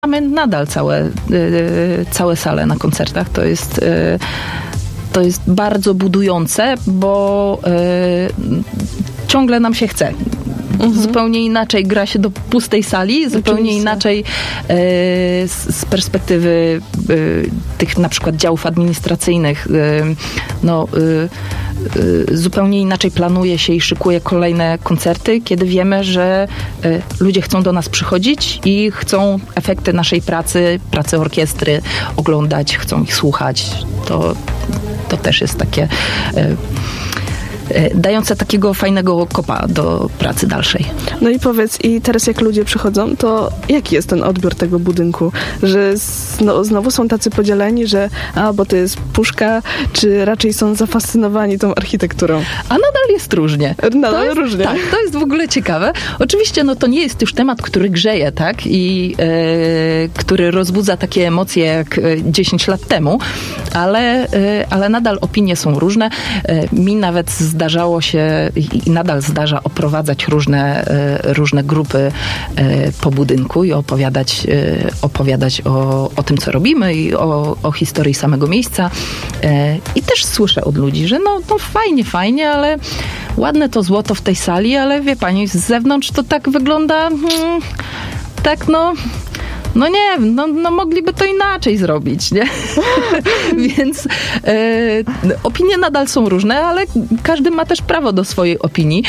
Mamy nadal całe sale na koncertach. To jest bardzo budujące, bo ciągle nam się chce. Zupełnie inaczej gra się do pustej sali, zupełnie inaczej z perspektywy tych na przykład działów administracyjnych zupełnie inaczej planuje się i szykuje kolejne koncerty, kiedy wiemy, że ludzie chcą do nas przychodzić i chcą efekty naszej pracy orkiestry oglądać, chcą ich słuchać. To też jest takie dające takiego fajnego kopa do pracy dalszej. No i powiedz, i teraz jak ludzie przychodzą, to jaki jest ten odbiór tego budynku? Że znowu są tacy podzieleni, że bo to jest puszka, czy raczej są zafascynowani tą architekturą? A nadal jest różnie. Różnie. Tak, to jest w ogóle ciekawe. Oczywiście to nie jest już temat, który grzeje, tak? I który rozbudza takie emocje jak 10 lat temu, ale nadal opinie są różne. Mi nawet zdarzało się i nadal zdarza oprowadzać różne grupy po budynku i opowiadać o tym, co robimy i o historii samego miejsca. I też słyszę od ludzi, że fajnie, ale ładne to złoto w tej sali, ale wie pani, z zewnątrz to tak wygląda mogliby to inaczej zrobić, nie? Więc opinie nadal są różne, ale każdy ma też prawo do swojej opinii.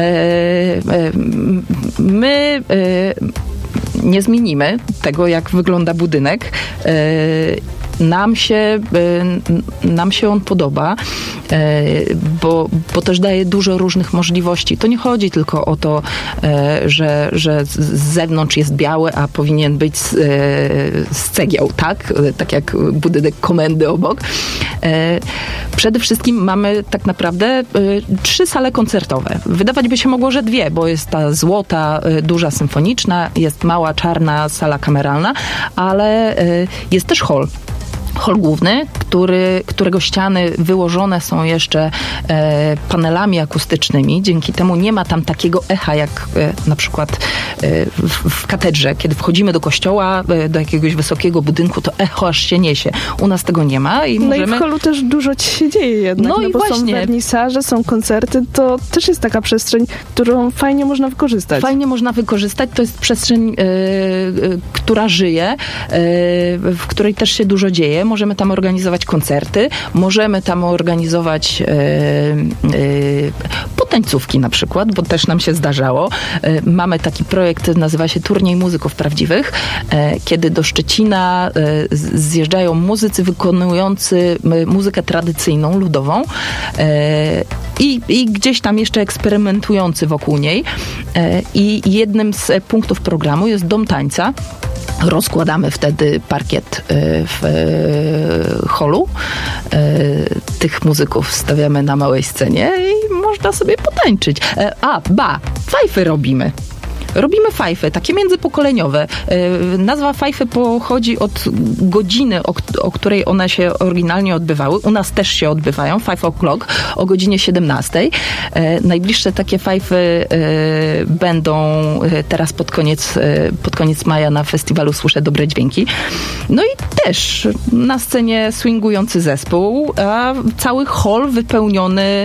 My nie zmienimy tego, jak wygląda budynek. Nam się on podoba, bo też daje dużo różnych możliwości. To nie chodzi tylko o to, że z zewnątrz jest biały, a powinien być z cegieł, tak? Tak jak budynek komendy obok. Przede wszystkim mamy tak naprawdę 3 sale koncertowe. Wydawać by się mogło, że 2, bo jest ta złota, duża symfoniczna, jest mała, czarna sala kameralna, ale jest też hol. Hol główny, którego ściany wyłożone są jeszcze panelami akustycznymi. Dzięki temu nie ma tam takiego echa, jak na przykład w katedrze. Kiedy wchodzimy do kościoła, do jakiegoś wysokiego budynku, to echo aż się niesie. U nas tego nie ma. I w holu też dużo ci się dzieje jednak. Bo właśnie. Są wernisaże, są koncerty. To też jest taka przestrzeń, którą fajnie można wykorzystać. To jest przestrzeń, która żyje, w której też się dużo dzieje. Możemy tam organizować koncerty, możemy tam organizować potańcówki na przykład, bo też nam się zdarzało. Mamy taki projekt, nazywa się Turniej Muzyków Prawdziwych, kiedy do Szczecina zjeżdżają muzycy wykonujący muzykę tradycyjną, ludową i gdzieś tam jeszcze eksperymentujący wokół niej. I jednym z punktów programu jest Dom Tańca. Rozkładamy wtedy parkiet w holu. Tych muzyków stawiamy na małej scenie i można sobie potańczyć. Fajfy robimy. Robimy fajfy, takie międzypokoleniowe. Nazwa fajfy pochodzi od godziny, o której one się oryginalnie odbywały. U nas też się odbywają, 5 o'clock, o godzinie 17. Najbliższe takie fajfy będą teraz pod koniec maja na festiwalu Słyszę Dobre Dźwięki. No i też na scenie swingujący zespół, a cały hol wypełniony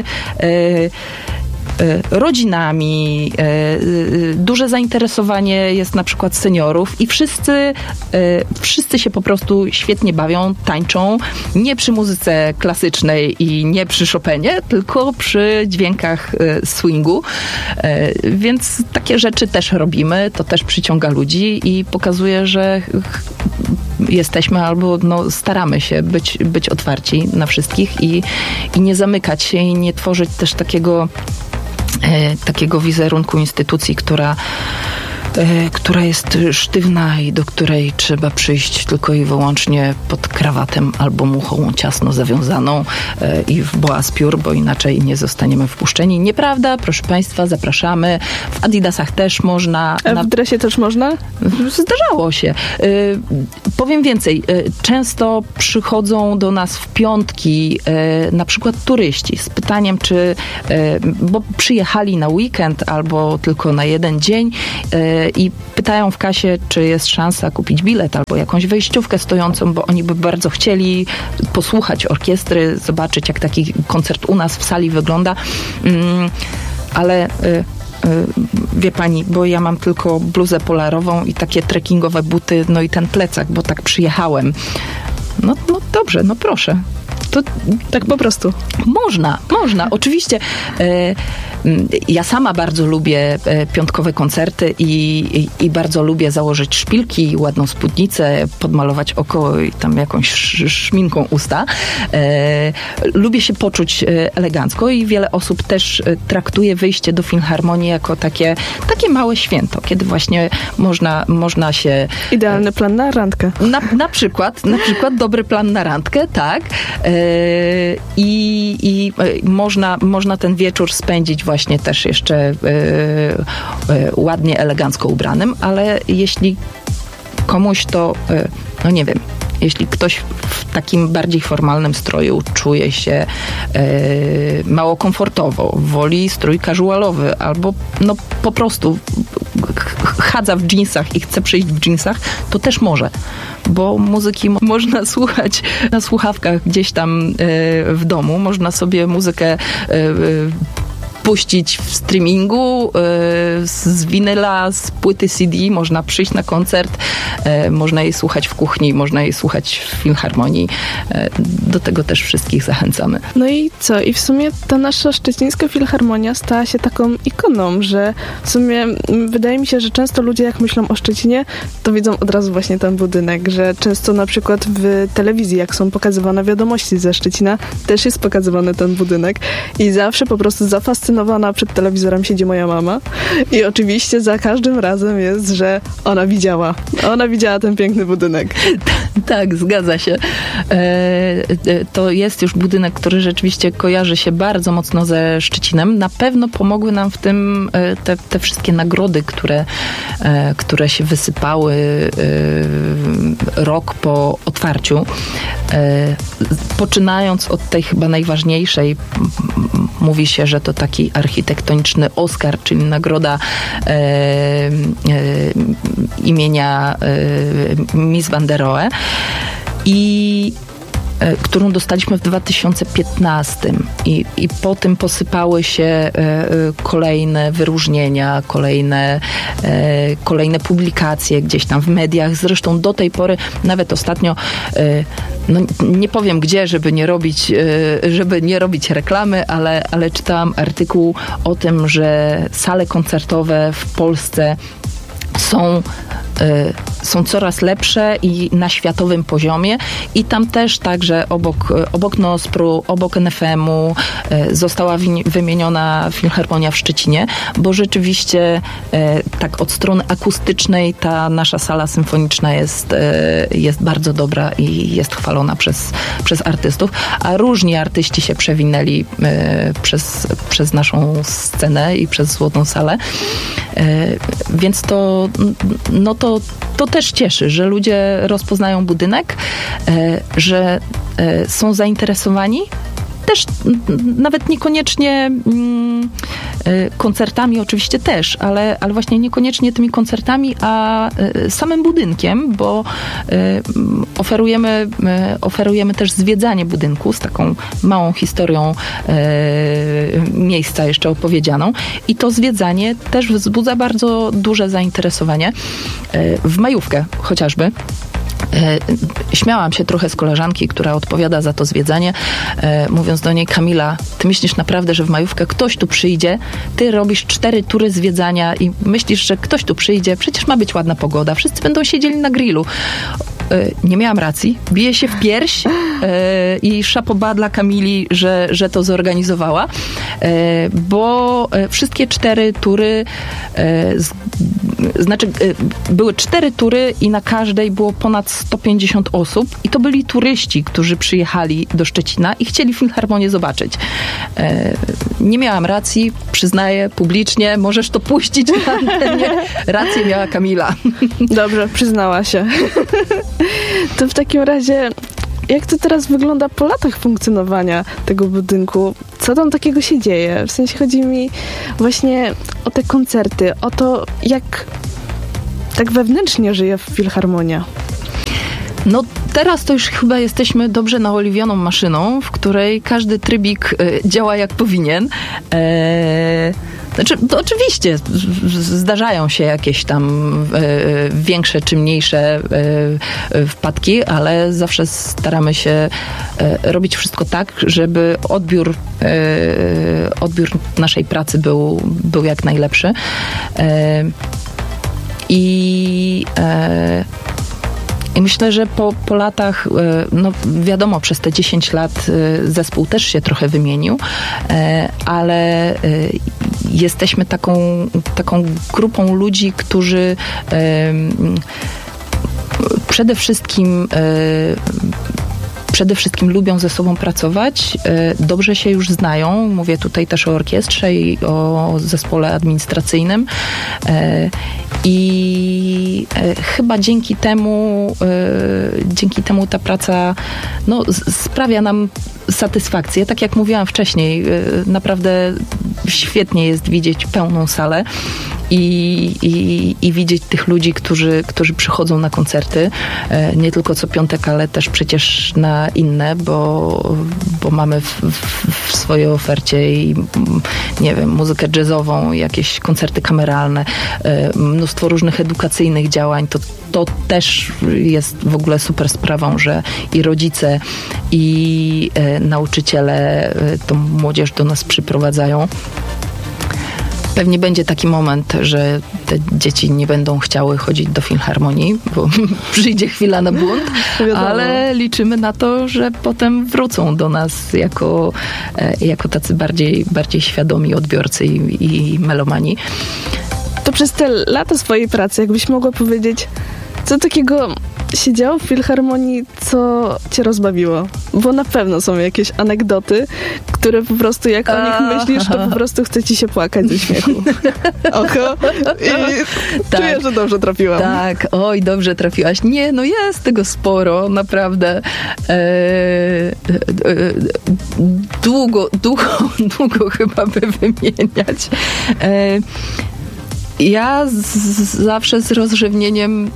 rodzinami, duże zainteresowanie jest na przykład seniorów i wszyscy się po prostu świetnie bawią, tańczą, nie przy muzyce klasycznej i nie przy Chopinie, tylko przy dźwiękach swingu, więc takie rzeczy też robimy, to też przyciąga ludzi i pokazuje, że jesteśmy albo staramy się być otwarci na wszystkich i nie zamykać się i nie tworzyć też takiego wizerunku instytucji, która jest sztywna i do której trzeba przyjść tylko i wyłącznie pod krawatem albo muchą ciasno zawiązaną i w boa z piór, bo inaczej nie zostaniemy wpuszczeni. Nieprawda, proszę Państwa, zapraszamy. W adidasach też można. A w dresie też można? Zdarzało się. Powiem więcej. Często przychodzą do nas w piątki na przykład turyści z pytaniem, czy bo przyjechali na weekend albo tylko na jeden dzień i pytają w kasie, czy jest szansa kupić bilet albo jakąś wejściówkę stojącą, bo oni by bardzo chcieli posłuchać orkiestry, zobaczyć, jak taki koncert u nas w sali wygląda. Ale wie pani, bo ja mam tylko bluzę polarową i takie trekkingowe buty, no i ten plecak, bo tak przyjechałem. No dobrze, no proszę. To tak po prostu. Można. Oczywiście ja sama bardzo lubię piątkowe koncerty i bardzo lubię założyć szpilki, ładną spódnicę, podmalować oko i tam jakąś szminką usta. Lubię się poczuć elegancko i wiele osób też traktuje wyjście do Filharmonii jako takie małe święto, kiedy właśnie można się... Idealny plan na randkę. Na przykład dobry plan na randkę, tak. I można ten wieczór spędzić właśnie też jeszcze ładnie, elegancko ubranym, ale jeśli komuś to, no nie wiem, jeśli ktoś w takim bardziej formalnym stroju czuje się mało komfortowo, woli strój casualowy albo no po prostu chadza w dżinsach i chce przyjść w dżinsach, to też może. Bo muzyki można słuchać na słuchawkach gdzieś tam w domu. Można sobie muzykę puścić w streamingu, z winyla, z płyty CD, można przyjść na koncert, można jej słuchać w kuchni, można jej słuchać w Filharmonii. Do tego też wszystkich zachęcamy. No i co? I w sumie ta nasza szczecińska Filharmonia stała się taką ikoną, że w sumie wydaje mi się, że często ludzie jak myślą o Szczecinie, to widzą od razu właśnie ten budynek, że często na przykład w telewizji, jak są pokazywane wiadomości ze Szczecina, też jest pokazywany ten budynek i zawsze po prostu zafascynowana przed telewizorem siedzi moja mama i oczywiście za każdym razem jest, że ona widziała ten piękny budynek. Tak, zgadza się. To jest już budynek, który rzeczywiście kojarzy się bardzo mocno ze Szczecinem. Na pewno pomogły nam w tym te wszystkie nagrody, które się wysypały rok po otwarciu. Poczynając od tej chyba najważniejszej, mówi się, że to taki architektoniczny Oscar, czyli nagroda imienia Miss Van der Rohe, którą dostaliśmy w 2015 i po tym posypały się kolejne wyróżnienia, kolejne publikacje gdzieś tam w mediach. Zresztą do tej pory, nawet ostatnio, no nie powiem gdzie, żeby nie robić reklamy, ale czytałam artykuł o tym, że sale koncertowe w Polsce są coraz lepsze i na światowym poziomie i tam też także obok NOSPR-u, obok NFM-u została wymieniona Filharmonia w Szczecinie, bo rzeczywiście tak od strony akustycznej ta nasza sala symfoniczna jest bardzo dobra i jest chwalona przez artystów, a różni artyści się przewinęli przez naszą scenę i przez Złotą Salę, więc to też cieszy, że ludzie rozpoznają budynek, że są zainteresowani. Też nawet niekoniecznie koncertami oczywiście też, ale właśnie niekoniecznie tymi koncertami, a samym budynkiem, bo oferujemy też zwiedzanie budynku z taką małą historią miejsca jeszcze opowiedzianą i to zwiedzanie też wzbudza bardzo duże zainteresowanie w majówkę chociażby. Śmiałam się trochę z koleżanki, która odpowiada za to zwiedzanie, mówiąc do niej: Kamila, ty myślisz naprawdę, że w majówkę ktoś tu przyjdzie, ty robisz 4 tury zwiedzania i myślisz, że ktoś tu przyjdzie, przecież ma być ładna pogoda, wszyscy będą siedzieli na grillu. Nie miałam racji, biję się w pierś i szapoba dla Kamili, że to zorganizowała, bo wszystkie 4 tury Znaczy, były 4 tury i na każdej było ponad 150 osób i to byli turyści, którzy przyjechali do Szczecina i chcieli Filharmonię zobaczyć. Nie miałam racji, przyznaję publicznie, możesz to puścić na antenie. Rację miała Kamila. Dobrze, przyznała się. To w takim razie, jak to teraz wygląda po latach funkcjonowania tego budynku? Co tam takiego się dzieje? W sensie chodzi mi właśnie o te koncerty, o to, jak tak wewnętrznie żyje Filharmonia. No teraz to już chyba jesteśmy dobrze naoliwioną maszyną, w której każdy trybik działa jak powinien. Znaczy, to oczywiście zdarzają się jakieś tam większe czy mniejsze wpadki, ale zawsze staramy się robić wszystko tak, żeby odbiór naszej pracy był jak najlepszy. I myślę, że po latach, no wiadomo, przez te 10 lat zespół też się trochę wymienił, ale jesteśmy taką grupą ludzi, którzy przede wszystkim lubią ze sobą pracować, dobrze się już znają. Mówię tutaj też o orkiestrze i o zespole administracyjnym. I chyba dzięki temu ta praca sprawia nam satysfakcję. Tak jak mówiłam wcześniej, naprawdę świetnie jest widzieć pełną salę i widzieć tych ludzi, którzy przychodzą na koncerty. Nie tylko co piątek, ale też przecież na inne, bo mamy w swojej ofercie i nie wiem, muzykę jazzową, jakieś koncerty kameralne, mnóstwo różnych edukacyjnych działań. To też jest w ogóle super sprawą, że i rodzice, i nauczyciele tą młodzież do nas przyprowadzają. Pewnie będzie taki moment, że te dzieci nie będą chciały chodzić do Filharmonii, bo przyjdzie chwila na bunt, ale liczymy na to, że potem wrócą do nas jako tacy bardziej świadomi odbiorcy i melomani. To przez te lata swojej pracy, jakbyś mogła powiedzieć, co takiego się działo w Filharmonii, co cię rozbawiło? Bo na pewno są jakieś anegdoty, które po prostu jak o nich myślisz, to po prostu chce ci się płakać ze śmiechu. Oko. I tak, czuję, że dobrze trafiłam. Tak, oj, dobrze trafiłaś. Nie, no jest tego sporo, naprawdę. Długo chyba by wymieniać. Ja zawsze z rozrzewnieniem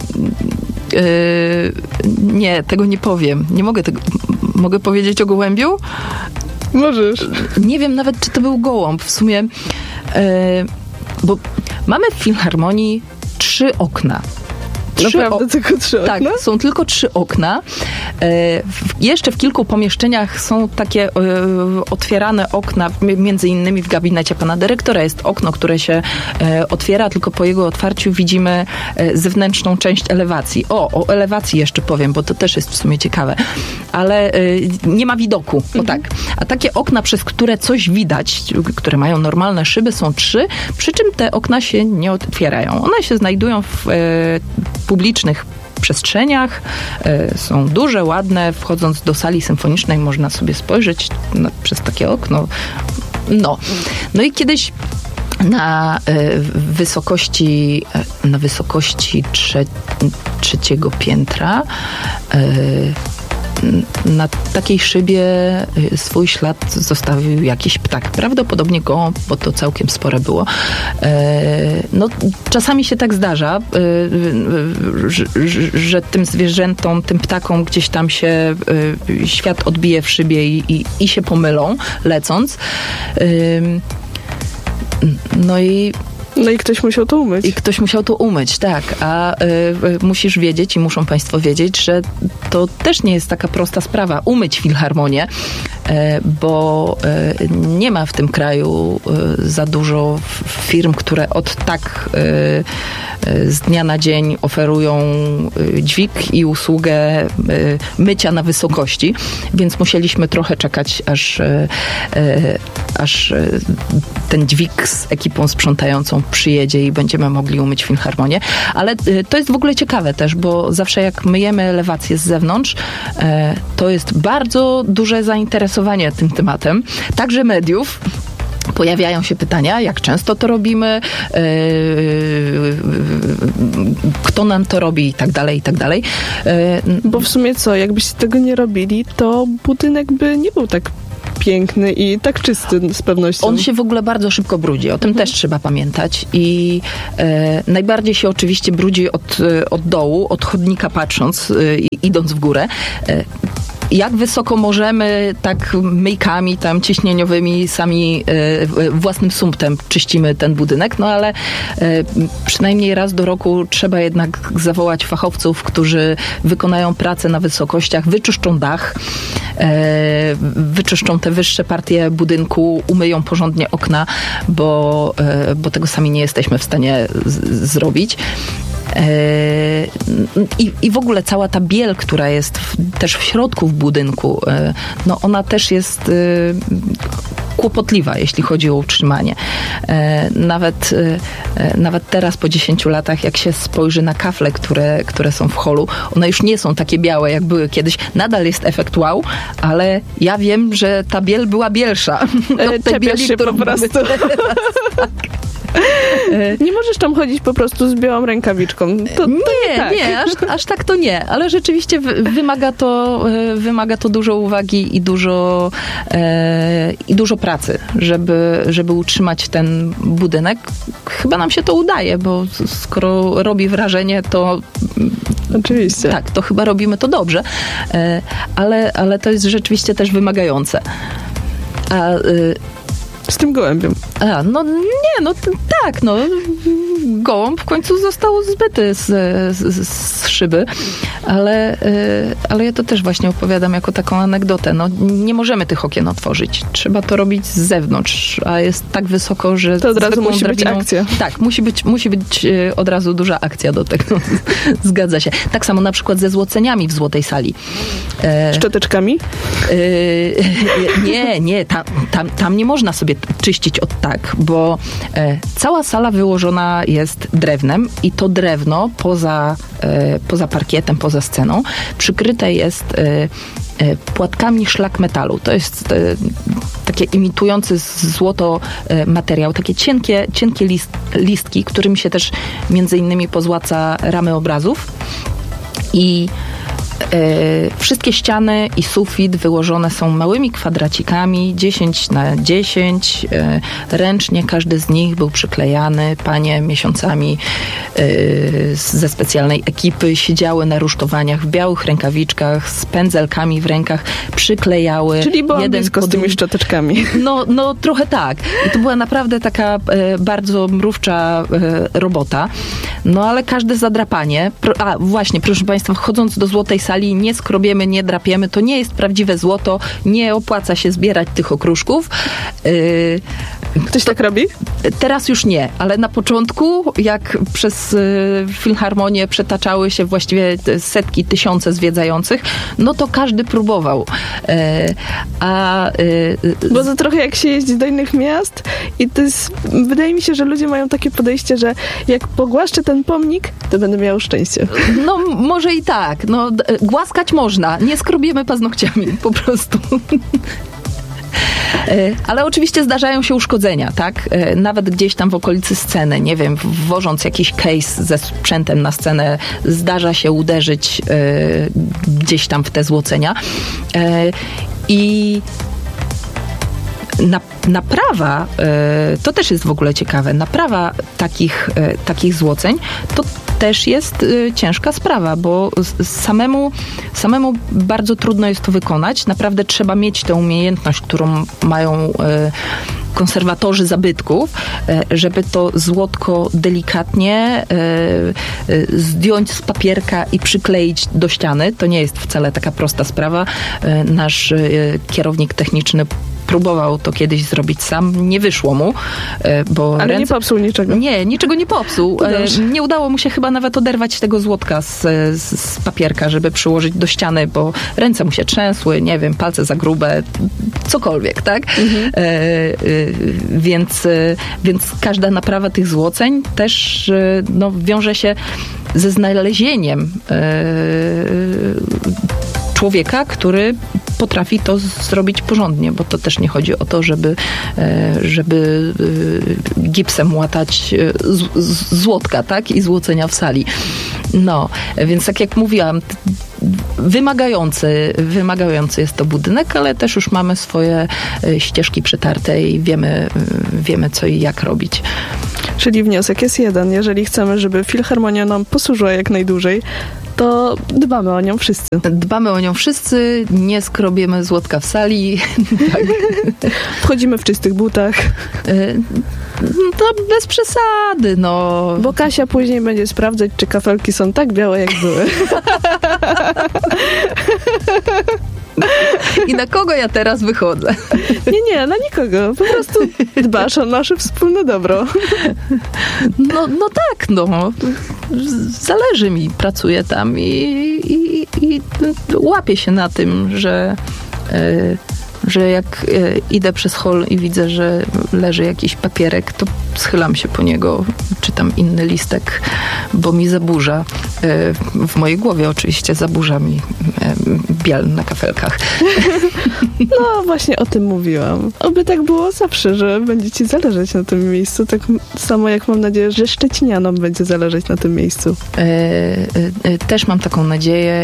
nie, tego nie powiem. Nie mogę tego... Mogę powiedzieć o gołębiu? Możesz. Nie wiem nawet, czy to był gołąb. W sumie, bo mamy w Filharmonii 3 okna. Naprawdę tylko 3 okna? Tak, są tylko 3 okna. Jeszcze w kilku pomieszczeniach są takie otwierane okna, między innymi w gabinecie pana dyrektora jest okno, które się otwiera, tylko po jego otwarciu widzimy zewnętrzną część elewacji. O elewacji jeszcze powiem, bo to też jest w sumie ciekawe. Ale nie ma widoku, o tak. A takie okna, przez które coś widać, które mają normalne szyby, są 3, przy czym te okna się nie otwierają. One się znajdują w publicznych przestrzeniach, są duże, ładne. Wchodząc do sali symfonicznej można sobie spojrzeć przez takie okno. No i kiedyś na wysokości trzeciego piętra na takiej szybie swój ślad zostawił jakiś ptak. Prawdopodobnie gołąb, bo to całkiem spore było. Czasami się tak zdarza, że tym zwierzętom, tym ptakom gdzieś tam się świat odbije w szybie i się pomylą, lecąc. No i ktoś musiał to umyć. I ktoś musiał to umyć, tak. A musisz wiedzieć i muszą państwo wiedzieć, że to też nie jest taka prosta sprawa umyć Filharmonię, bo nie ma w tym kraju za dużo firm, które z dnia na dzień oferują dźwig i usługę mycia na wysokości, więc musieliśmy trochę czekać, aż ten dźwig z ekipą sprzątającą zresztą przyjedzie i będziemy mogli umyć Filharmonię. Ale to jest w ogóle ciekawe też, bo zawsze jak myjemy elewację z zewnątrz, to jest bardzo duże zainteresowanie tym tematem, także mediów. Pojawiają się pytania, jak często to robimy, kto nam to robi i tak dalej, i tak dalej. Bo w sumie co, jakbyście tego nie robili, to budynek by nie był tak piękny i tak czysty z pewnością. On się w ogóle bardzo szybko brudzi, o tym też trzeba pamiętać i najbardziej się oczywiście brudzi od dołu, od chodnika patrząc, idąc w górę. Jak wysoko możemy, tak myjkami tam ciśnieniowymi, sami własnym sumptem czyścimy ten budynek, no ale przynajmniej raz do roku trzeba jednak zawołać fachowców, którzy wykonają pracę na wysokościach, wyczyszczą dach, wyczyszczą te wyższe partie budynku, umyją porządnie okna, bo tego sami nie jesteśmy w stanie zrobić. I w ogóle cała ta biel, która jest też w środku w budynku, no ona też jest kłopotliwa, jeśli chodzi o utrzymanie. Nawet teraz po 10 latach, jak się spojrzy na kafle, które są w holu, one już nie są takie białe, jak były kiedyś. Nadal jest efekt wow, ale ja wiem, że ta biel była bielsza. Czepiasz się po prostu. Tak. Nie możesz tam chodzić po prostu z białą rękawiczką. Nie, aż tak to nie, ale rzeczywiście wymaga to dużo uwagi i dużo pracy, żeby utrzymać ten budynek. Chyba nam się to udaje, bo skoro robi wrażenie, to oczywiście. Tak, to chyba robimy to dobrze, ale to jest rzeczywiście też wymagające. Z tym gołębiem. Gołąb w końcu został zbyty z szyby, ale ja to też właśnie opowiadam jako taką anegdotę. No, nie możemy tych okien otworzyć. Trzeba to robić z zewnątrz, a jest tak wysoko, że to od razu musi być akcja. Tak, musi być od razu duża akcja do tego. Zgadza się. Tak samo na przykład ze złoceniami w Złotej Sali. Szczoteczkami? Nie, tam nie można sobie czyścić od tak, bo cała sala wyłożona jest drewnem i to drewno poza parkietem, poza sceną przykryte jest płatkami szlak metalu. To jest takie imitujący złoto materiał, takie cienkie listki, którymi się też między innymi pozłaca ramy obrazów i wszystkie ściany i sufit wyłożone są małymi kwadracikami 10x10. Ręcznie każdy z nich był przyklejany. Panie miesiącami ze specjalnej ekipy siedziały na rusztowaniach w białych rękawiczkach z pędzelkami w rękach, przyklejały. Czyli byłam blisko z tymi szczoteczkami. No trochę tak. I to była naprawdę taka bardzo mrówcza robota. No ale każde zadrapanie. Właśnie, proszę Państwa, wchodząc do Złotej Sali, nie skrobiemy, nie drapiemy. To nie jest prawdziwe złoto. Nie opłaca się zbierać tych okruszków. Ktoś tak robi? Teraz już nie, ale na początku, jak przez Filharmonię przetaczały się właściwie setki, tysiące zwiedzających, no to każdy próbował. Bo to trochę jak się jeździ do innych miast i to jest, wydaje mi się, że ludzie mają takie podejście, że jak pogłaszczę ten pomnik, to będę miał szczęście. No może i tak. No, głaskać można, nie skrobiemy paznokciami po prostu. Ale oczywiście zdarzają się uszkodzenia, tak? Nawet gdzieś tam w okolicy sceny, nie wiem, wożąc jakiś case ze sprzętem na scenę, zdarza się uderzyć gdzieś tam w te złocenia. I naprawa, to też jest w ogóle ciekawe, naprawa takich złoceń to też jest ciężka sprawa, bo samemu bardzo trudno jest to wykonać. Naprawdę trzeba mieć tę umiejętność, którą mają konserwatorzy zabytków, żeby to złotko delikatnie zdjąć z papierka i przykleić do ściany. To nie jest wcale taka prosta sprawa. Nasz kierownik techniczny próbował to kiedyś zrobić sam, nie wyszło mu, bo Ale nie popsuł niczego. Nie, niczego nie popsuł. Nie udało mu się chyba nawet oderwać tego złotka z papierka, żeby przyłożyć do ściany, bo ręce mu się trzęsły, nie wiem, palce za grube, cokolwiek, tak? Więc każda naprawa tych złoceń też wiąże się ze znalezieniem człowieka, który potrafi to zrobić porządnie, bo to też nie chodzi o to, żeby gipsem łatać złotka, tak? I złocenia w sali. No, więc tak jak mówiłam, wymagający jest to budynek, ale też już mamy swoje ścieżki przetarte i wiemy co i jak robić. Czyli wniosek jest jeden. Jeżeli chcemy, żeby filharmonia nam posłużyła jak najdłużej, to dbamy o nią wszyscy. Dbamy o nią wszyscy, nie skrobiemy złotka w sali. Tak. Wchodzimy w czystych butach. To bez przesady, no. Bo Kasia później będzie sprawdzać, czy kafelki są tak białe, jak były. I na kogo ja teraz wychodzę? Nie, na nikogo. Po prostu dbasz o nasze wspólne dobro. No tak. Zależy mi, pracuję tam i łapię się na tym, że jak idę przez hol i widzę, że leży jakiś papierek, to schylam się po niego, czytam inny listek, bo mi zaburza. W mojej głowie oczywiście zaburza mi biel na kafelkach. No właśnie o tym mówiłam. Oby tak było zawsze, że będzie ci zależeć na tym miejscu. Tak samo jak mam nadzieję, że szczecinianom będzie zależeć na tym miejscu. Też mam taką nadzieję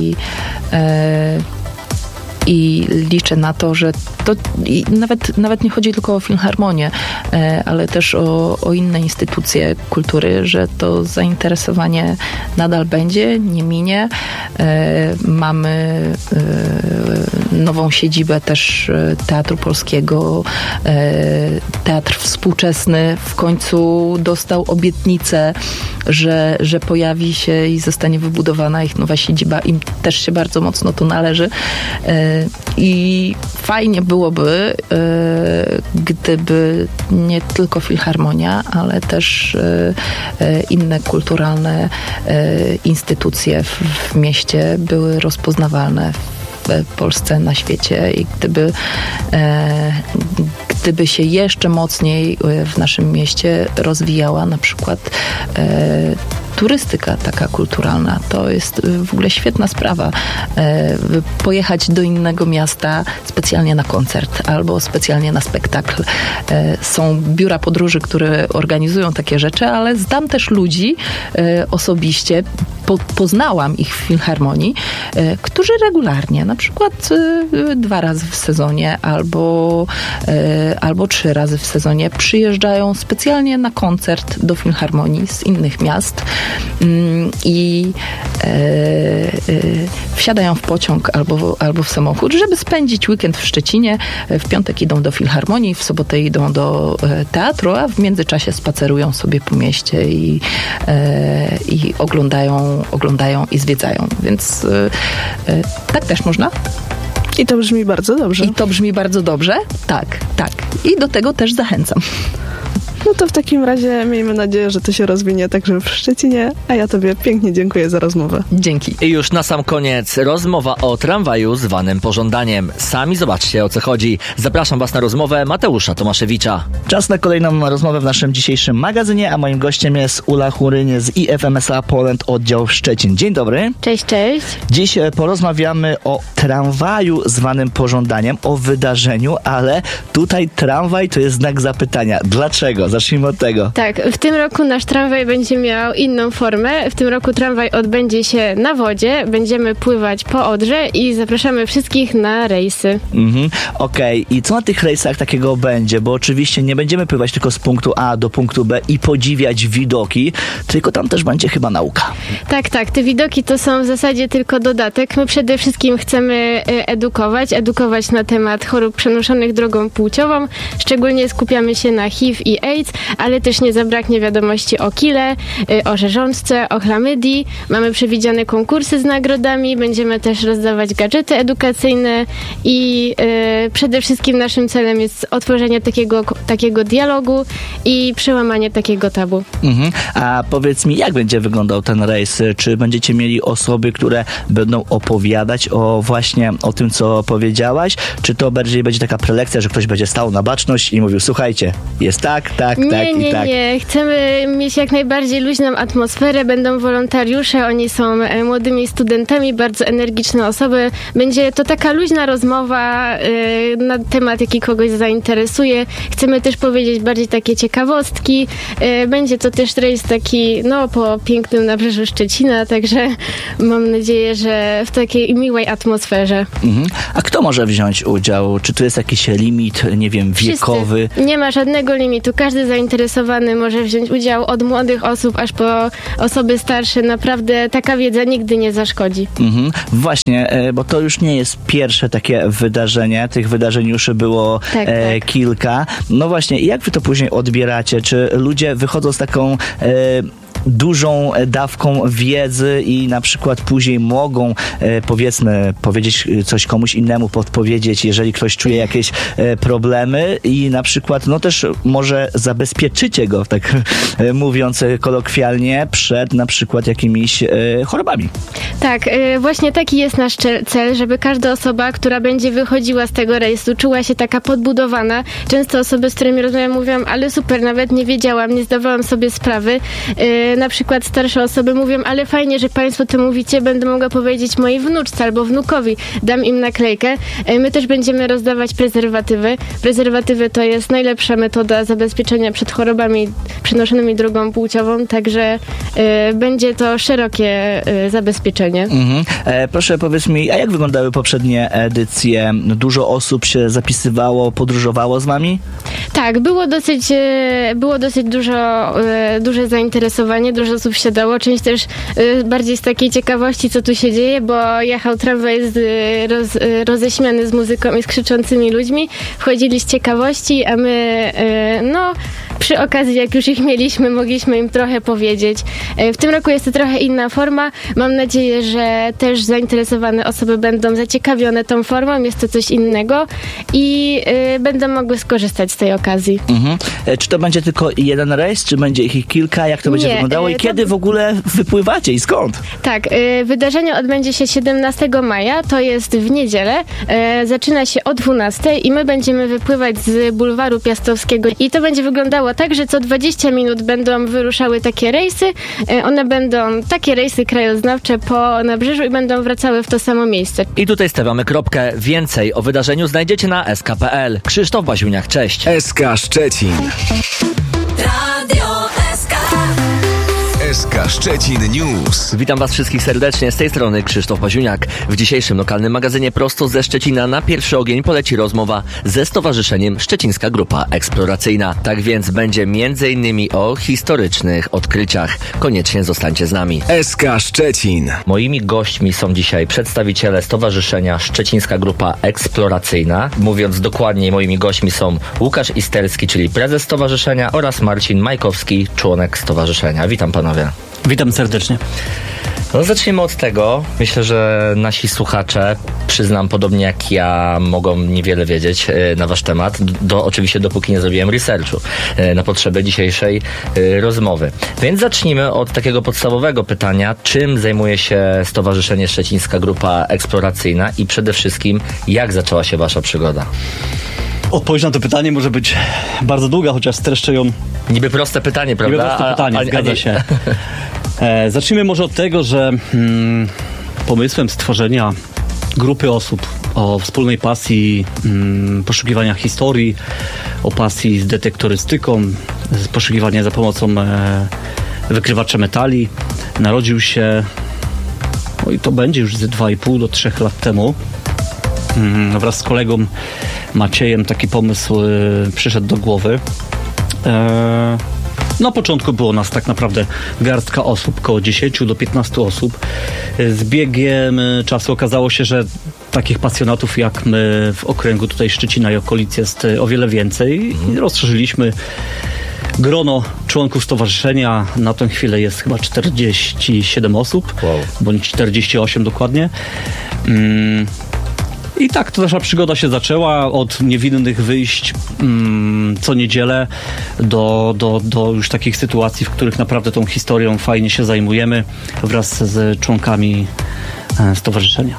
i liczę na to, że to nawet nie chodzi tylko o filharmonię, ale też o inne instytucje kultury, że to zainteresowanie nadal będzie, nie minie. Mamy nową siedzibę też Teatru Polskiego. Teatr Współczesny w końcu dostał obietnicę, że pojawi się i zostanie wybudowana ich nowa siedziba. Im też się bardzo mocno to należy. I fajnie byłoby, gdyby nie tylko filharmonia, ale też inne kulturalne instytucje w mieście były rozpoznawalne w Polsce, na świecie i gdyby się jeszcze mocniej w naszym mieście rozwijała na przykład turystyka taka kulturalna. To jest w ogóle świetna sprawa. Pojechać do innego miasta specjalnie na koncert albo specjalnie na spektakl. Są biura podróży, które organizują takie rzeczy, ale znam też ludzi osobiście, poznałam ich w filharmonii, którzy regularnie, na przykład 2 razy w sezonie albo 3 razy w sezonie przyjeżdżają specjalnie na koncert do filharmonii z innych miast i wsiadają w pociąg albo w samochód, żeby spędzić weekend w Szczecinie. W piątek idą do filharmonii, w sobotę idą do teatru, a w międzyczasie spacerują sobie po mieście i oglądają i zwiedzają. Więc tak też można. I to brzmi bardzo dobrze. Tak. I do tego też zachęcam. No to w takim razie miejmy nadzieję, że to się rozwinie także w Szczecinie, a ja tobie pięknie dziękuję za rozmowę. Dzięki. I już na sam koniec rozmowa o tramwaju zwanym pożądaniem. Sami zobaczcie, o co chodzi. Zapraszam was na rozmowę Mateusza Tomaszewicza. Czas na kolejną rozmowę w naszym dzisiejszym magazynie, a moim gościem jest Ula Churynie z IFMSA Poland oddział Szczecin. Dzień dobry. Cześć. Dziś porozmawiamy o tramwaju zwanym pożądaniem, o wydarzeniu, ale tutaj tramwaj to jest znak zapytania. Dlaczego? Zacznijmy od tego. Tak, w tym roku nasz tramwaj będzie miał inną formę. W tym roku tramwaj odbędzie się na wodzie. Będziemy pływać po Odrze i zapraszamy wszystkich na rejsy. Okej. I co na tych rejsach takiego będzie? Bo oczywiście nie będziemy pływać tylko z punktu A do punktu B i podziwiać widoki, tylko tam też będzie chyba nauka. Tak. Te widoki to są w zasadzie tylko dodatek. My przede wszystkim chcemy edukować na temat chorób przenoszonych drogą płciową. Szczególnie skupiamy się na HIV i AIDS. nic, ale też nie zabraknie wiadomości o kile, o rzeżączce, o chlamydii. Mamy przewidziane konkursy z nagrodami, będziemy też rozdawać gadżety edukacyjne i przede wszystkim naszym celem jest otworzenie takiego dialogu i przełamanie takiego tabu. A powiedz mi, jak będzie wyglądał ten rejs? Czy będziecie mieli osoby, które będą opowiadać o tym, co powiedziałaś? Czy to bardziej będzie taka prelekcja, że ktoś będzie stał na baczność i mówił, słuchajcie, jest tak i tak? Nie. Chcemy mieć jak najbardziej luźną atmosferę. Będą wolontariusze, oni są młodymi studentami, bardzo energiczne osoby. Będzie to taka luźna rozmowa na temat, jaki kogoś zainteresuje. Chcemy też powiedzieć bardziej takie ciekawostki. Będzie to też rejs taki, po pięknym nabrzeżu Szczecina, także mam nadzieję, że w takiej miłej atmosferze. A kto może wziąć udział? Czy tu jest jakiś limit, nie wiem, wiekowy? Wszyscy. Nie ma żadnego limitu. Każdy zainteresowany może wziąć udział, od młodych osób aż po osoby starsze. Naprawdę taka wiedza nigdy nie zaszkodzi. Właśnie, bo to już nie jest pierwsze takie wydarzenie. Tych wydarzeń już było kilka. No właśnie, jak wy to później odbieracie? Czy ludzie wychodzą z taką dużą dawką wiedzy i na przykład później mogą, powiedzmy, powiedzieć coś komuś innemu, podpowiedzieć, jeżeli ktoś czuje jakieś problemy i na przykład, też może zabezpieczycie go, tak mówiąc kolokwialnie, przed na przykład jakimiś chorobami. Tak, właśnie taki jest nasz cel, żeby każda osoba, która będzie wychodziła z tego rejsu, czuła się taka podbudowana. Często osoby, z którymi rozmawiam, mówią, ale super, nawet nie wiedziałam, nie zdawałam sobie sprawy. Na przykład starsze osoby mówią, ale fajnie, że państwo to mówicie, będę mogła powiedzieć mojej wnuczce albo wnukowi, dam im naklejkę. My też będziemy rozdawać prezerwatywy. Prezerwatywy to jest najlepsza metoda zabezpieczenia przed chorobami przenoszonymi drogą płciową, także będzie to szerokie zabezpieczenie. Proszę powiedz mi, a jak wyglądały poprzednie edycje? Dużo osób się zapisywało, podróżowało z wami? Tak, było dosyć duże zainteresowanie, dużo osób się dało, część też bardziej z takiej ciekawości, co tu się dzieje, bo jechał tramwaj roześmiany z muzyką i z krzyczącymi ludźmi, wchodzili z ciekawości, a my przy okazji, jak już ich mieliśmy, mogliśmy im trochę powiedzieć. W tym roku jest to trochę inna forma. Mam nadzieję, że też zainteresowane osoby będą zaciekawione tą formą. Jest to coś innego i będą mogły skorzystać z tej okazji. Czy to będzie tylko jeden rejs, czy będzie ich kilka? Jak to będzie wyglądało i kiedy w ogóle wypływacie i skąd? Tak, wydarzenie odbędzie się 17 maja, to jest w niedzielę. Zaczyna się o 12 i my będziemy wypływać z bulwaru Piastowskiego i to będzie wyglądało tak, że co 20 minut będą wyruszały takie rejsy. One będą takie rejsy krajoznawcze po nabrzeżu i będą wracały w to samo miejsce. I tutaj stawiamy kropkę. Więcej o wydarzeniu znajdziecie na sk.pl. Krzysztof Baziuniak, cześć. SK Szczecin. Radio SK. SK Szczecin News. Witam Was wszystkich serdecznie, z tej strony Krzysztof Baziuniak. W dzisiejszym lokalnym magazynie prosto ze Szczecina na pierwszy ogień poleci rozmowa ze Stowarzyszeniem Szczecińska Grupa Eksploracyjna. Tak więc będzie m.in. o historycznych odkryciach. Koniecznie zostańcie z nami. SK Szczecin. Moimi gośćmi są dzisiaj przedstawiciele Stowarzyszenia Szczecińska Grupa Eksploracyjna. Mówiąc dokładniej, moimi gośćmi są Łukasz Isterski, czyli prezes stowarzyszenia, oraz Marcin Majkowski, członek stowarzyszenia. Witam panowie. Witam serdecznie. Zaczniemy od tego. Myślę, że nasi słuchacze, przyznam, podobnie jak ja, mogą niewiele wiedzieć na wasz temat. Oczywiście dopóki nie zrobiłem researchu na potrzeby dzisiejszej rozmowy. Więc zacznijmy od takiego podstawowego pytania. Czym zajmuje się Stowarzyszenie Szczecińska Grupa Eksploracyjna i przede wszystkim jak zaczęła się wasza przygoda? Odpowiedź na to pytanie może być bardzo długa, chociaż streszczę ją... Niby proste pytanie, prawda? Niby proste pytanie, zgadza się. Zacznijmy może od tego, że pomysłem stworzenia grupy osób o wspólnej pasji poszukiwania historii, o pasji z detektorystyką, z poszukiwania za pomocą wykrywacza metali narodził się, i to będzie już ze 2,5 do 3 lat temu. Wraz z kolegą Maciejem taki pomysł przyszedł do głowy. Na początku było nas tak naprawdę garstka osób, około 10 do 15 osób. Z biegiem czasu okazało się, że takich pasjonatów jak my w okręgu tutaj Szczecina i okolic jest o wiele więcej. I rozszerzyliśmy grono członków stowarzyszenia na tę chwilę jest chyba 47 osób, bądź 48 dokładnie. I tak to nasza przygoda się zaczęła od niewinnych wyjść co niedzielę do już takich sytuacji, w których naprawdę tą historią fajnie się zajmujemy wraz z członkami stowarzyszenia.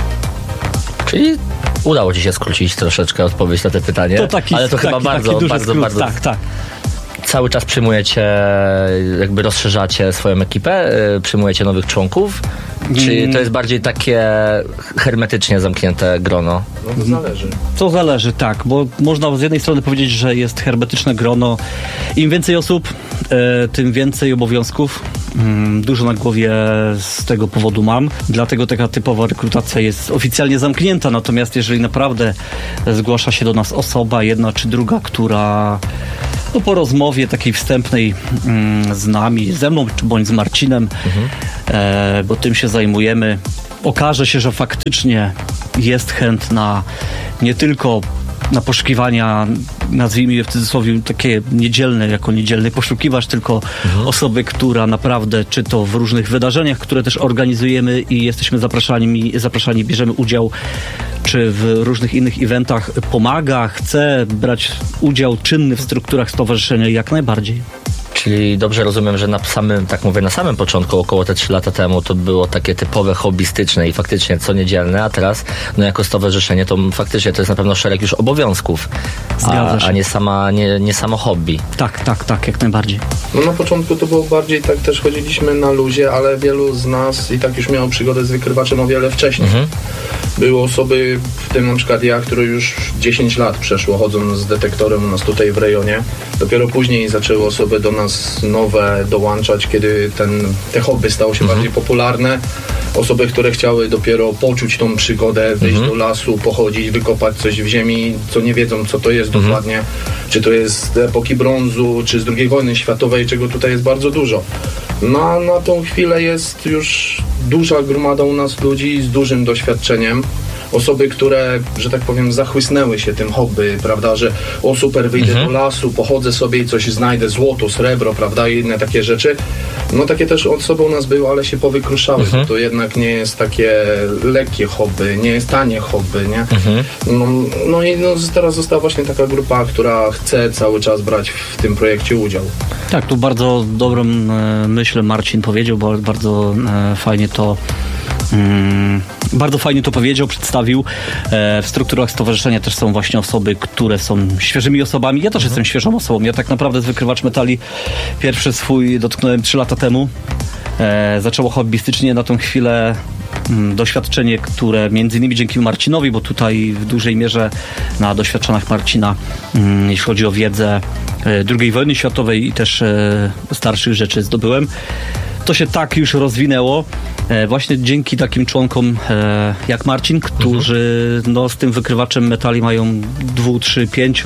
Czyli udało ci się skrócić troszeczkę odpowiedź na to pytanie, ale to chyba bardzo. Tak. Cały czas przyjmujecie, jakby rozszerzacie swoją ekipę, przyjmujecie nowych członków? Czy to jest bardziej takie hermetycznie zamknięte grono? No to zależy. To zależy, tak, bo można z jednej strony powiedzieć, że jest hermetyczne grono. Im więcej osób, tym więcej obowiązków. Dużo na głowie z tego powodu mam. Dlatego taka typowa rekrutacja jest oficjalnie zamknięta. Natomiast jeżeli naprawdę zgłasza się do nas osoba, jedna czy druga, która po rozmowie takiej wstępnej z nami, ze mną bądź z Marcinem, bo tym się zajmujemy, okaże się, że faktycznie jest chętna nie tylko na poszukiwania, nazwijmy je w cudzysłowie takie niedzielne, jako niedzielny poszukiwacz, tylko osoby, która naprawdę, czy to w różnych wydarzeniach, które też organizujemy i jesteśmy zapraszani, bierzemy udział, czy w różnych innych eventach, pomaga, chce brać udział czynny w strukturach stowarzyszenia, jak najbardziej. Czyli dobrze rozumiem, że na samym początku, około te 3 lata temu, to było takie typowe hobbystyczne i faktycznie co niedzielne, a teraz jako stowarzyszenie to faktycznie to jest na pewno szereg już obowiązków, a nie samo hobby. Tak, jak najbardziej. No na początku to było bardziej tak, też chodziliśmy na luzie, ale wielu z nas i tak już miało przygodę z wykrywaczem o wiele wcześniej. Były osoby, w tym na przykład ja, które już 10 lat przeszło chodząc z detektorem u nas tutaj w rejonie. Dopiero później zaczęły osoby do nas nowe dołączać, kiedy te hobby stało się bardziej popularne. Osoby, które chciały dopiero poczuć tą przygodę, wyjść do lasu, pochodzić, wykopać coś w ziemi, co nie wiedzą, co to jest dokładnie. Czy to jest z epoki brązu, czy z II wojny światowej, czego tutaj jest bardzo dużo. Na tą chwilę jest już duża gromada u nas ludzi z dużym doświadczeniem. Osoby, które, że tak powiem, zachłysnęły się tym hobby, prawda, że o super, wyjdę do lasu, pochodzę sobie i coś znajdę, złoto, srebro, prawda, i inne takie rzeczy. No takie też osoby u nas były, ale się powykruszały, bo to jednak nie jest takie lekkie hobby, nie jest tanie hobby, nie? No i teraz została właśnie taka grupa, która chce cały czas brać w tym projekcie udział. Tak, tu bardzo dobrą myśl Marcin powiedział, bo bardzo fajnie to powiedział, przedstawił. W strukturach stowarzyszenia też są właśnie osoby, które są świeżymi osobami. Ja też jestem świeżą osobą. Ja tak naprawdę z Wykrywacz Metali pierwszy swój dotknąłem 3 lata temu. Zaczęło hobbystycznie na tą chwilę doświadczenie, które między innymi dzięki Marcinowi, bo tutaj w dużej mierze na doświadczeniach Marcina, jeśli chodzi o wiedzę II wojny światowej i też starszych rzeczy zdobyłem. To się tak już rozwinęło właśnie dzięki takim członkom jak Marcin, którzy z tym wykrywaczem metali mają 2, 3, 5,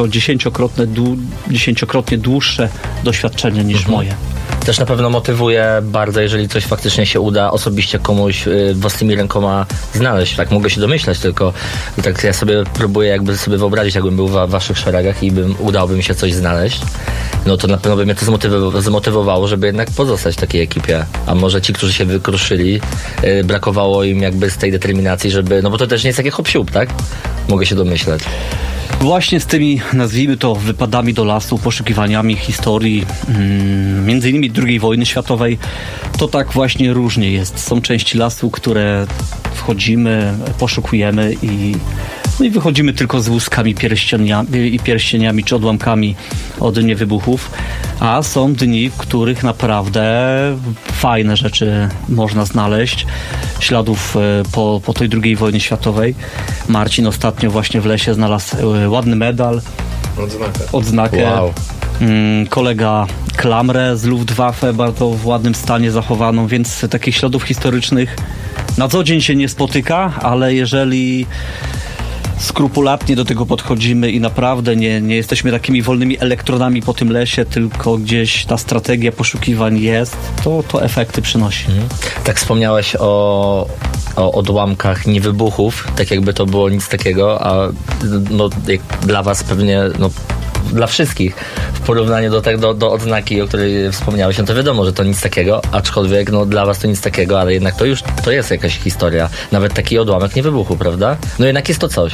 10-krotnie dłuższe doświadczenie niż moje. Też na pewno motywuje bardzo, jeżeli coś faktycznie się uda osobiście komuś własnymi rękoma znaleźć. Tak mogę się domyślać, tylko tak ja sobie próbuję jakby sobie wyobrazić, jakbym był w waszych szeregach i udałoby mi się coś znaleźć. No to na pewno by mnie to zmotywowało, żeby jednak pozostać w takiej ekipie. A może ci, którzy się wykruszyli, brakowało im jakby z tej determinacji, żeby, no bo to też nie jest takie hop-siup, tak? Mogę się domyślać. Właśnie z tymi, nazwijmy to, wypadami do lasu, poszukiwaniami historii, między innymi II wojny światowej, to tak właśnie różnie jest. Są części lasu, które wchodzimy, poszukujemy i wychodzimy tylko z łuskami, pierścieniami czy odłamkami od niewybuchów, a są dni, w których naprawdę fajne rzeczy można znaleźć. Śladów po tej II wojnie światowej. Marcin ostatnio właśnie w lesie znalazł ładny medal. Odznakę. Wow. Kolega klamrę z Luftwaffe, bardzo w ładnym stanie zachowaną, więc takich śladów historycznych na co dzień się nie spotyka, ale jeżeli skrupulatnie do tego podchodzimy i naprawdę nie jesteśmy takimi wolnymi elektronami po tym lesie, tylko gdzieś ta strategia poszukiwań jest, to efekty przynosi. Tak wspomniałeś o odłamkach niewybuchów, tak jakby to było nic takiego, a jak dla was pewnie dla wszystkich w porównaniu do odznaki, o której wspomniałeś, no to wiadomo, że to nic takiego, aczkolwiek no dla was to nic takiego, ale jednak to jest jakaś historia. Nawet taki odłamek nie wybuchł, prawda? No jednak jest to coś.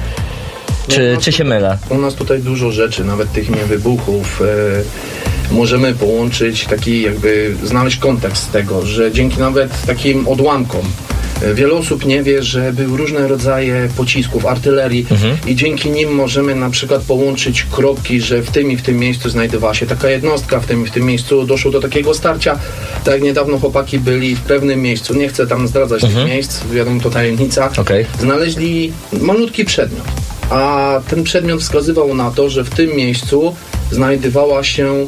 Czy się mylę? U nas tutaj dużo rzeczy, nawet tych niewybuchów. Możemy połączyć znaleźć kontekst tego, że dzięki nawet takim odłamkom wiele osób nie wie, że były różne rodzaje pocisków, artylerii i dzięki nim możemy na przykład połączyć kropki, że w tym i w tym miejscu znajdowała się taka jednostka, w tym i w tym miejscu doszło do takiego starcia. Tak jak niedawno chłopaki byli w pewnym miejscu, nie chcę tam zdradzać tych miejsc, wiadomo, to tajemnica, znaleźli malutki przedmiot, a ten przedmiot wskazywał na to, że w tym miejscu znajdowała się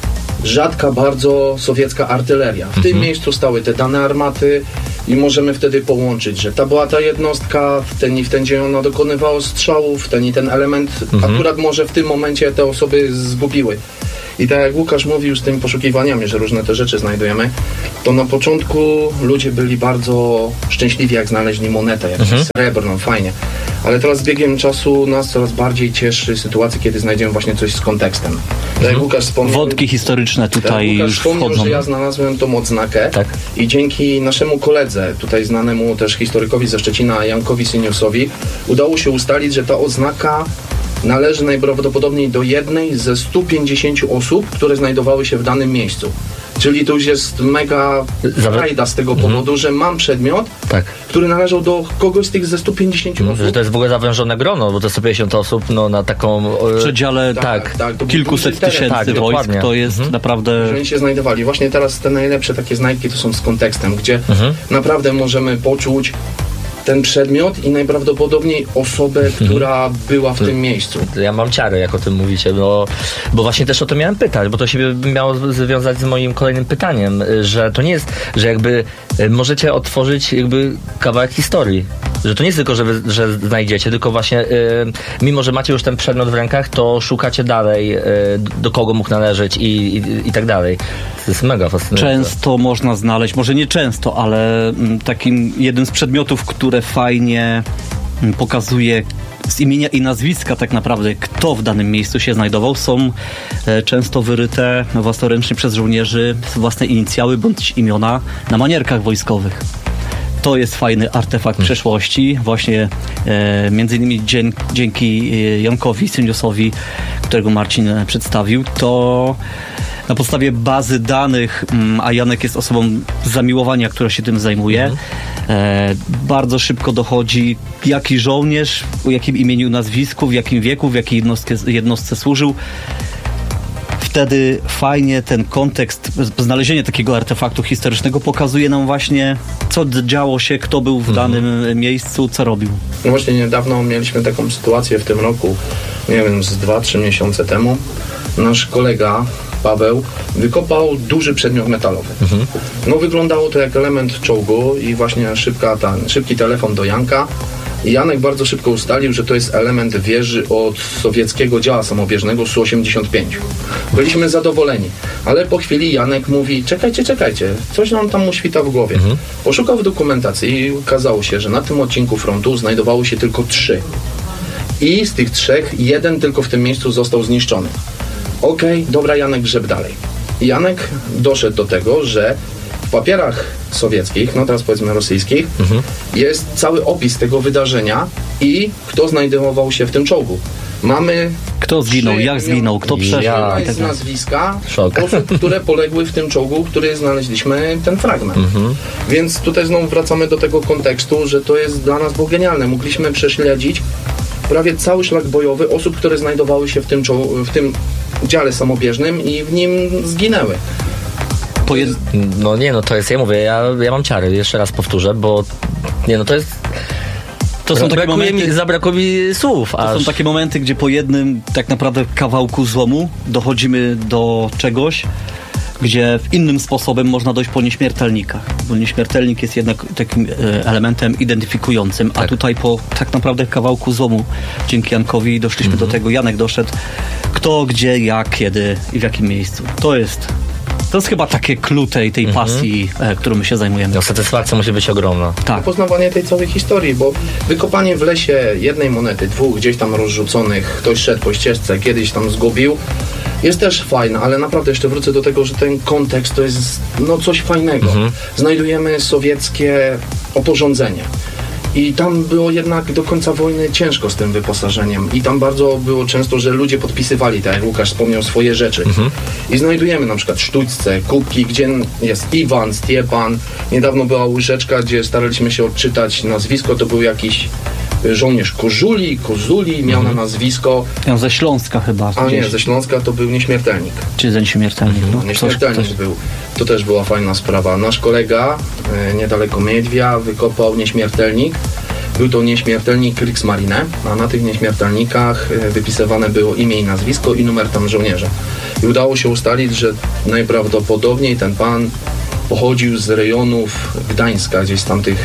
rzadka bardzo sowiecka artyleria. W tym miejscu stały te dane armaty i możemy wtedy połączyć, że ta była ta jednostka, w ten i w ten dzień ona dokonywała strzałów, ten i ten element akurat może w tym momencie te osoby zgubiły. I tak jak Łukasz mówił z tymi poszukiwaniami, że różne te rzeczy znajdujemy, to na początku ludzie byli bardzo szczęśliwi, jak znaleźli monetę, jakieś srebrną, fajnie. Ale teraz z biegiem czasu nas coraz bardziej cieszy sytuacja, kiedy znajdziemy właśnie coś z kontekstem. Tak jak Łukasz wspomniał, wątki historyczne tutaj już wchodzą. Że ja znalazłem tą odznakę i dzięki naszemu koledze, tutaj znanemu też historykowi ze Szczecina, Jankowi Syniusowi, udało się ustalić, że ta odznaka należy najprawdopodobniej do jednej ze 150 osób, które znajdowały się w danym miejscu. Czyli to już jest mega frajda z tego powodu, że mam przedmiot, który należał do kogoś z tych ze 150 osób. Że to jest w ogóle zawężone grono, bo to 150 osób na taką... W przedziale kilkuset tysięcy wojsk, to jest naprawdę... Że oni się znajdowali. Właśnie teraz te najlepsze takie znajdki to są z kontekstem, gdzie naprawdę możemy poczuć ten przedmiot i najprawdopodobniej osobę, która była w tym miejscu. Ja mam ciary, jak o tym mówicie, bo właśnie też o to miałem pytać, bo to się miało związać z moim kolejnym pytaniem, że to nie jest, że jakby możecie otworzyć jakby kawałek historii. Że to nie jest tylko, że znajdziecie, tylko właśnie mimo, że macie już ten przedmiot w rękach, to szukacie dalej, do kogo mógł należeć i tak dalej. To jest mega fascynujące. Często można znaleźć, może nie często, ale takim jednym z przedmiotów, które fajnie pokazuje z imienia i nazwiska tak naprawdę, kto w danym miejscu się znajdował, są często wyryte własnoręcznie przez żołnierzy własne inicjały bądź imiona na manierkach wojskowych. To jest fajny artefakt przeszłości, właśnie między innymi dzięki Jankowi Syniusowi, którego Marcin przedstawił, to na podstawie bazy danych, a Janek jest osobą z zamiłowania, która się tym zajmuje, bardzo szybko dochodzi, jaki żołnierz, o jakim imieniu, nazwisku, w jakim wieku, w jakiej jednostce służył. Wtedy fajnie ten kontekst, znalezienie takiego artefaktu historycznego pokazuje nam właśnie, co działo się, kto był w danym miejscu, co robił. No właśnie niedawno mieliśmy taką sytuację w tym roku, nie wiem, z 2-3 miesiące temu. Nasz kolega Paweł wykopał duży przedmiot metalowy. No wyglądało to jak element czołgu i właśnie szybki telefon do Janka. I Janek bardzo szybko ustalił, że to jest element wieży od sowieckiego działa samobieżnego Su-85. Byliśmy zadowoleni, ale po chwili Janek mówi, czekajcie, coś nam tam mu świta w głowie. Poszukał w dokumentacji i okazało się, że na tym odcinku frontu znajdowało się tylko 3. I z tych 3 jeden tylko w tym miejscu został zniszczony. Okej, dobra, Janek grzeb dalej. I Janek doszedł do tego, że w papierach sowieckich, no teraz powiedzmy rosyjskich, jest cały opis tego wydarzenia i kto znajdował się w tym czołgu. Mamy... Kto zginął, jak zginął, kto przeżył. Z nazwiska osób, które poległy w tym czołgu, który znaleźliśmy ten fragment. Więc tutaj znowu wracamy do tego kontekstu, że to jest dla nas było genialne. Mogliśmy prześledzić prawie cały szlak bojowy osób, które znajdowały się w tym dziale samobieżnym i w nim zginęły. To jest, ja mówię, ja mam ciary, jeszcze raz powtórzę, bo to jest... To są takie momenty, zabrakło mi słów. To są takie momenty, gdzie po jednym tak naprawdę kawałku złomu dochodzimy do czegoś, gdzie innym sposobem można dojść po nieśmiertelnika. Bo nieśmiertelnik jest jednak takim elementem identyfikującym, a tutaj po tak naprawdę kawałku złomu dzięki Jankowi doszliśmy do tego. Janek doszedł kto, gdzie, jak, kiedy i w jakim miejscu. To jest To jest chyba takie clue tej pasji, którą my się zajmujemy. No, satysfakcja musi być ogromna. Tak. Poznawanie tej całej historii, bo wykopanie w lesie jednej monety, dwóch gdzieś tam rozrzuconych, ktoś szedł po ścieżce, kiedyś tam zgubił, jest też fajne, ale naprawdę jeszcze wrócę do tego, że ten kontekst to jest coś fajnego. Znajdujemy sowieckie oporządzenie. I tam było jednak do końca wojny ciężko z tym wyposażeniem. I tam bardzo było często, że ludzie podpisywali, tak jak Łukasz wspomniał, swoje rzeczy. I znajdujemy na przykład sztućce, kubki, gdzie jest Iwan, Stiepan. Niedawno była łyżeczka, gdzie staraliśmy się odczytać nazwisko. To był jakiś żołnierz Kozuli, miał na nazwisko. Ja ze Śląska chyba. A nie, ze Śląska to był nieśmiertelnik. Czy nieśmiertelnik? No, nieśmiertelnik był. To też była fajna sprawa. Nasz kolega niedaleko Miedwia wykopał nieśmiertelnik. Był to nieśmiertelnik Kriegsmarine, a na tych nieśmiertelnikach wypisywane było imię i nazwisko i numer tam żołnierza. I udało się ustalić, że najprawdopodobniej ten pan pochodził z rejonów Gdańska, gdzieś z tamtych,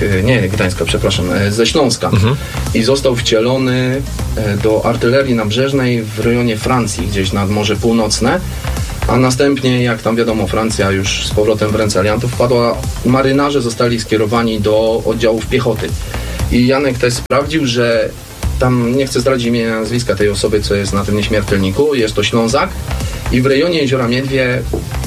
ze Śląska. I został wcielony do artylerii nabrzeżnej w rejonie Francji, gdzieś nad Morze Północne. A następnie, jak tam wiadomo, Francja już z powrotem w ręce aliantów wpadła, marynarze zostali skierowani do oddziałów piechoty. I Janek też sprawdził, że tam, nie chcę zdradzić imienia i nazwiska tej osoby, co jest na tym nieśmiertelniku, jest to Ślązak i w rejonie Jeziora Miedwie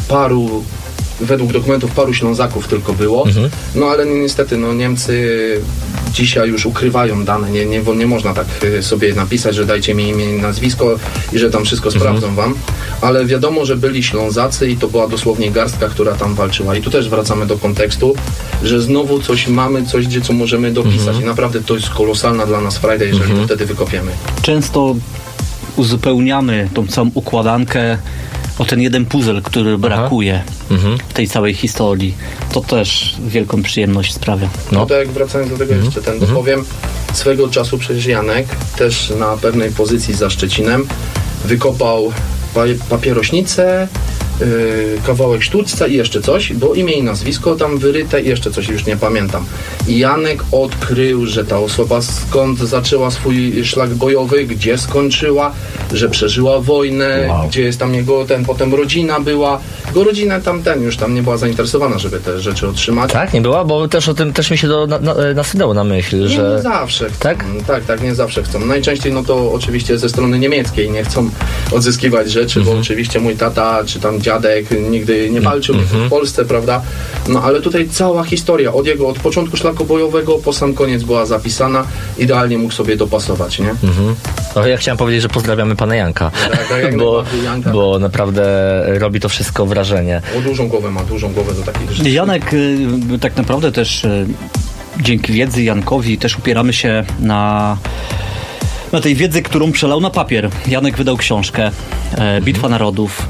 według dokumentów paru Ślązaków tylko było, no ale niestety Niemcy dzisiaj już ukrywają dane, nie można tak sobie napisać, że dajcie mi imię i nazwisko i że tam wszystko sprawdzą wam, ale wiadomo, że byli Ślązacy i to była dosłownie garstka, która tam walczyła i tu też wracamy do kontekstu, że znowu coś mamy, co możemy dopisać i naprawdę to jest kolosalna dla nas frajda, jeżeli to wtedy wykopiemy. Często uzupełniamy tą całą układankę o ten jeden puzzle, który brakuje w tej całej historii. To też wielką przyjemność sprawia. No to jak wracając do tego jeszcze dopowiem, swego czasu przecież Janek też na pewnej pozycji za Szczecinem wykopał papierośnicę, kawałek sztućca i jeszcze coś, bo imię i nazwisko tam wyryte i jeszcze coś, już nie pamiętam. I Janek odkrył, że ta osoba skąd zaczęła swój szlak bojowy, gdzie skończyła, że przeżyła wojnę, gdzie jest tam jego potem rodzina była. Jego rodzina już tam nie była zainteresowana, żeby te rzeczy otrzymać. Tak, nie była, bo też mi się nasunęło na myśl, że... Nie zawsze chcą. Tak? Tak, nie zawsze chcą. Najczęściej to oczywiście ze strony niemieckiej nie chcą odzyskiwać rzeczy, bo oczywiście mój tata, czy tam dziadek nigdy nie walczył w Polsce, prawda? No ale tutaj cała historia od początku szlaku bojowego po sam koniec była zapisana, idealnie mógł sobie dopasować, nie? No, ja chciałem powiedzieć, że pozdrawiamy pana Janka, jak Janka. Bo naprawdę robi to wszystko wrażenie. Ma dużą głowę do takich rzeczy. Janek tak naprawdę też dzięki wiedzy Jankowi też upieramy się na tej wiedzy, którą przelał na papier. Janek wydał książkę Bitwa Narodów,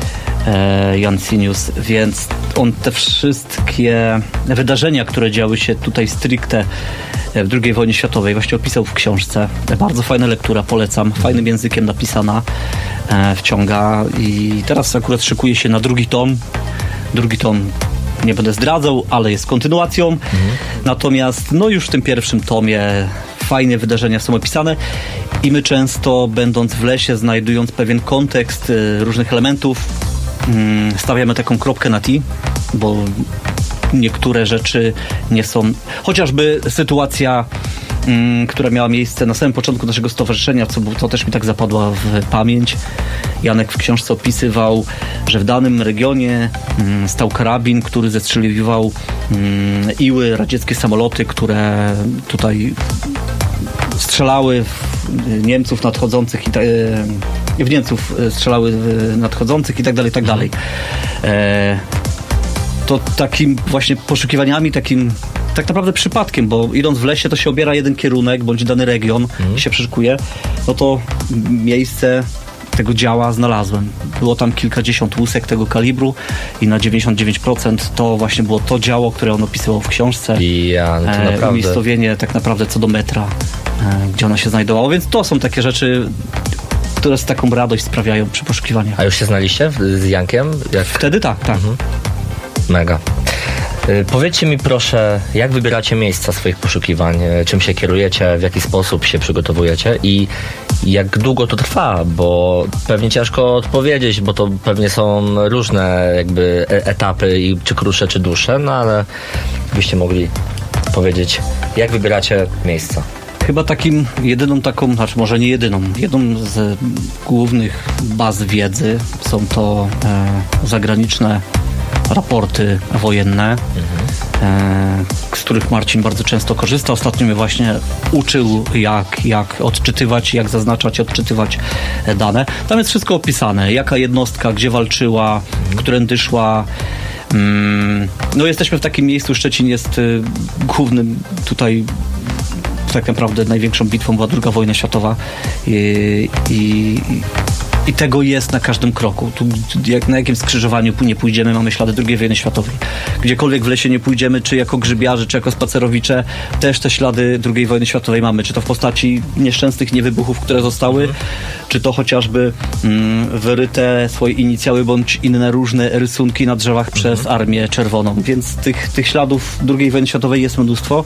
Jan Sinius, więc on te wszystkie wydarzenia, które działy się tutaj stricte w II wojnie światowej, właśnie opisał w książce. Bardzo fajna lektura, polecam. Fajnym językiem napisana, wciąga i teraz akurat szykuje się na drugi tom. Drugi tom nie będę zdradzał, ale jest kontynuacją. Natomiast już w tym pierwszym tomie fajne wydarzenia są opisane i my często, będąc w lesie, znajdując pewien kontekst różnych elementów, stawiamy taką kropkę na i, bo niektóre rzeczy nie są... Chociażby sytuacja, która miała miejsce na samym początku naszego stowarzyszenia, co też mi tak zapadła w pamięć. Janek w książce opisywał, że w danym regionie stał karabin, który zestrzeliwał Iły, radzieckie samoloty, które tutaj strzelały w Niemców nadchodzących w Niemców strzelały nadchodzących i tak dalej, i tak dalej. To takim właśnie poszukiwaniami, takim tak naprawdę przypadkiem, bo idąc w lesie to się obiera jeden kierunek, bądź dany region i się przeszukuje, no to miejsce tego działa znalazłem. Było tam kilkadziesiąt łusek tego kalibru i na 99% to właśnie było to działo, które on opisywał w książce. Umiejscowienie tak naprawdę co do metra, gdzie ono się znajdowało, więc to są takie rzeczy, które z taką radość sprawiają przy poszukiwaniach. A już się znaliście z Jankiem? Wtedy tak. Mega. Powiedzcie mi proszę, jak wybieracie miejsca swoich poszukiwań, czym się kierujecie, w jaki sposób się przygotowujecie i jak długo to trwa, bo pewnie ciężko odpowiedzieć, bo to pewnie są różne jakby etapy, czy krótsze, czy dłuższe, no ale byście mogli powiedzieć, jak wybieracie miejsca? Chyba może nie jedyną, jedną z głównych baz wiedzy są to zagraniczne raporty wojenne, z których Marcin bardzo często korzysta. Ostatnio mnie właśnie uczył, jak odczytywać, jak zaznaczać, odczytywać dane. Tam jest wszystko opisane, jaka jednostka, gdzie walczyła, którędy szła. No jesteśmy w takim miejscu, Szczecin jest głównym tutaj, tak naprawdę największą bitwą była II wojna światowa i tego jest na każdym kroku. Tu, na jakim skrzyżowaniu nie pójdziemy, mamy ślady II wojny światowej. Gdziekolwiek w lesie nie pójdziemy, czy jako grzybiarze, czy jako spacerowicze, też te ślady II wojny światowej mamy. Czy to w postaci nieszczęsnych niewybuchów, które zostały, czy to chociażby wyryte swoje inicjały, bądź inne różne rysunki na drzewach przez Armię Czerwoną. Więc tych śladów II wojny światowej jest mnóstwo.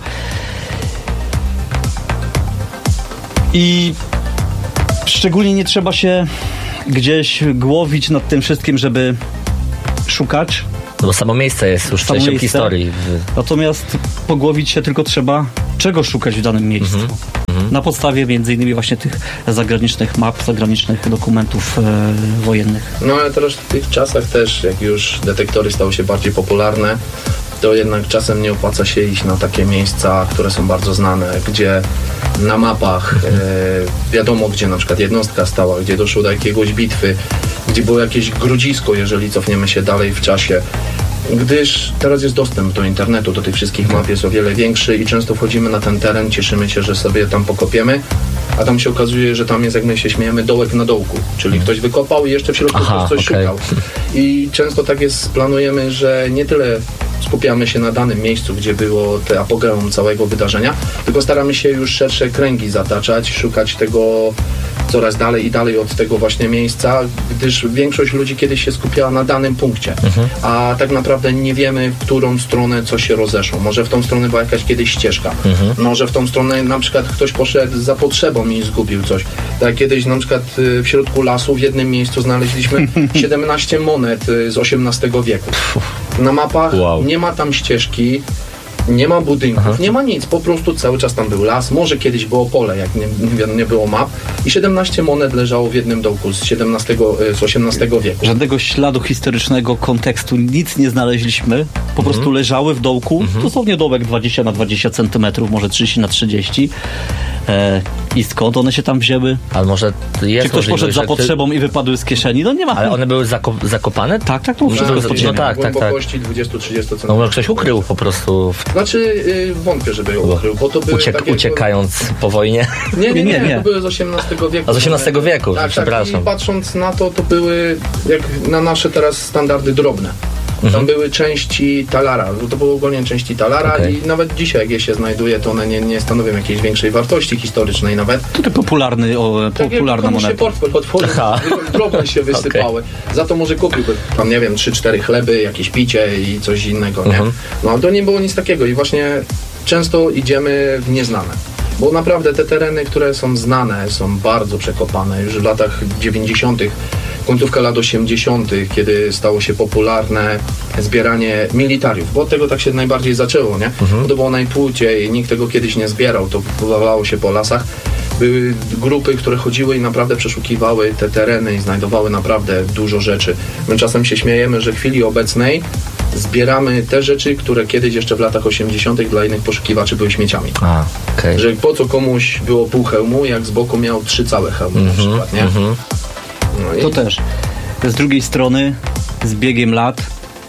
I szczególnie nie trzeba się gdzieś głowić nad tym wszystkim, żeby szukać. No bo samo miejsce jest już częścią historii. Natomiast pogłowić się tylko trzeba, czego szukać w danym miejscu. Na podstawie między innymi właśnie tych zagranicznych map, zagranicznych dokumentów wojennych. No ale teraz w tych czasach też, jak już detektory stały się bardziej popularne, to jednak czasem nie opłaca się iść na takie miejsca, które są bardzo znane, gdzie na mapach wiadomo, gdzie na przykład jednostka stała, gdzie doszło do jakiegoś bitwy, gdzie było jakieś grodzisko, jeżeli cofniemy się dalej w czasie. Gdyż teraz jest dostęp do internetu, do tych wszystkich map jest o wiele większy i często wchodzimy na ten teren, cieszymy się, że sobie tam pokopiemy, a tam się okazuje, że tam jest, jak my się śmiejemy, dołek na dołku, czyli ktoś wykopał i jeszcze w środku ktoś coś szukał. I często tak jest, planujemy, że nie tyle skupiamy się na danym miejscu, gdzie było te apogeum całego wydarzenia, tylko staramy się już szersze kręgi zataczać, szukać tego coraz dalej i dalej od tego właśnie miejsca, gdyż większość ludzi kiedyś się skupiała na danym punkcie, a tak naprawdę nie wiemy, w którą stronę coś się rozeszło. Może w tą stronę była jakaś kiedyś ścieżka, może w tą stronę na przykład ktoś poszedł za potrzebą i zgubił coś. Tak kiedyś na przykład w środku lasu w jednym miejscu znaleźliśmy 17 monet z XVIII wieku. Na mapach nie ma tam ścieżki, nie ma budynków, nie ma nic, po prostu cały czas tam był las, może kiedyś było pole, jak nie było map i 17 monet leżało w jednym dołku z XVIII wieku. Żadnego śladu historycznego kontekstu, nic nie znaleźliśmy, po prostu leżały w dołku, dosłownie dołek 20 na 20 cm, może 30 na 30. I skąd one się tam wzięły? Ale może jest. Czy ktoś poszedł za potrzebą i wypadły z kieszeni? No nie ma. Ale one były zakopane? Tak, to wszystko jest pod ziemią. No tak. Głębokości 20-30 cm. No może ktoś ukrył po prostu. Znaczy wątpię, żeby ją ukrył, bo to były uciekając po wojnie? Nie, to były z XVIII wieku. A z XVIII wieku, przepraszam. Tak, i patrząc na to były jak na nasze teraz standardy drobne. Tam były części talara, to były ogólnie części talara i nawet dzisiaj, jak je się znajduje, to one nie stanowią jakiejś większej wartości historycznej nawet. To popularna moneta. Się portfel otworzył, drobne się wysypały. Za to może kupiłby tam, nie wiem, 3-4 chleby, jakieś picie i coś innego, nie? No ale to nie było nic takiego i właśnie często idziemy w nieznane. Bo naprawdę te tereny, które są znane, są bardzo przekopane. Już w latach 90., końcówka lat 80., kiedy stało się popularne zbieranie militariów, bo od tego tak się najbardziej zaczęło, nie? Bo to było najpłóciej, nikt tego kiedyś nie zbierał, to wywalało się po lasach. Były grupy, które chodziły i naprawdę przeszukiwały te tereny i znajdowały naprawdę dużo rzeczy. My czasem się śmiejemy, że w chwili obecnej zbieramy te rzeczy, które kiedyś jeszcze w latach 80. dla innych poszukiwaczy były śmieciami. Że po co komuś było pół hełmu, jak z boku miał 3 całe hełmy na przykład, nie? No to też. Z drugiej strony, z biegiem lat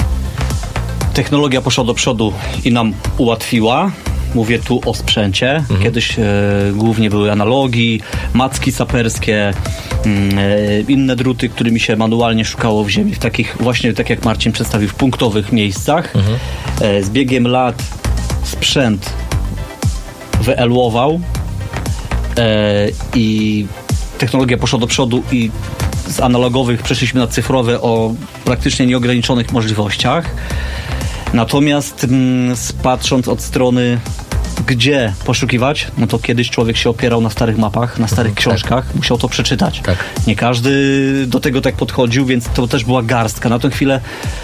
technologia poszła do przodu i nam ułatwiła. Mówię tu o sprzęcie. Kiedyś głównie były analogi, macki saperskie, inne druty, którymi się manualnie szukało w ziemi, w takich właśnie, tak jak Marcin przedstawił, w punktowych miejscach. Z biegiem lat sprzęt wyewoluował i technologia poszła do przodu i z analogowych przeszliśmy na cyfrowe o praktycznie nieograniczonych możliwościach. Natomiast patrząc od strony gdzie poszukiwać, no to kiedyś człowiek się opierał na starych mapach, na starych książkach, musiał to przeczytać. Tak. Nie każdy do tego tak podchodził, więc to też była garstka. Na tę chwilę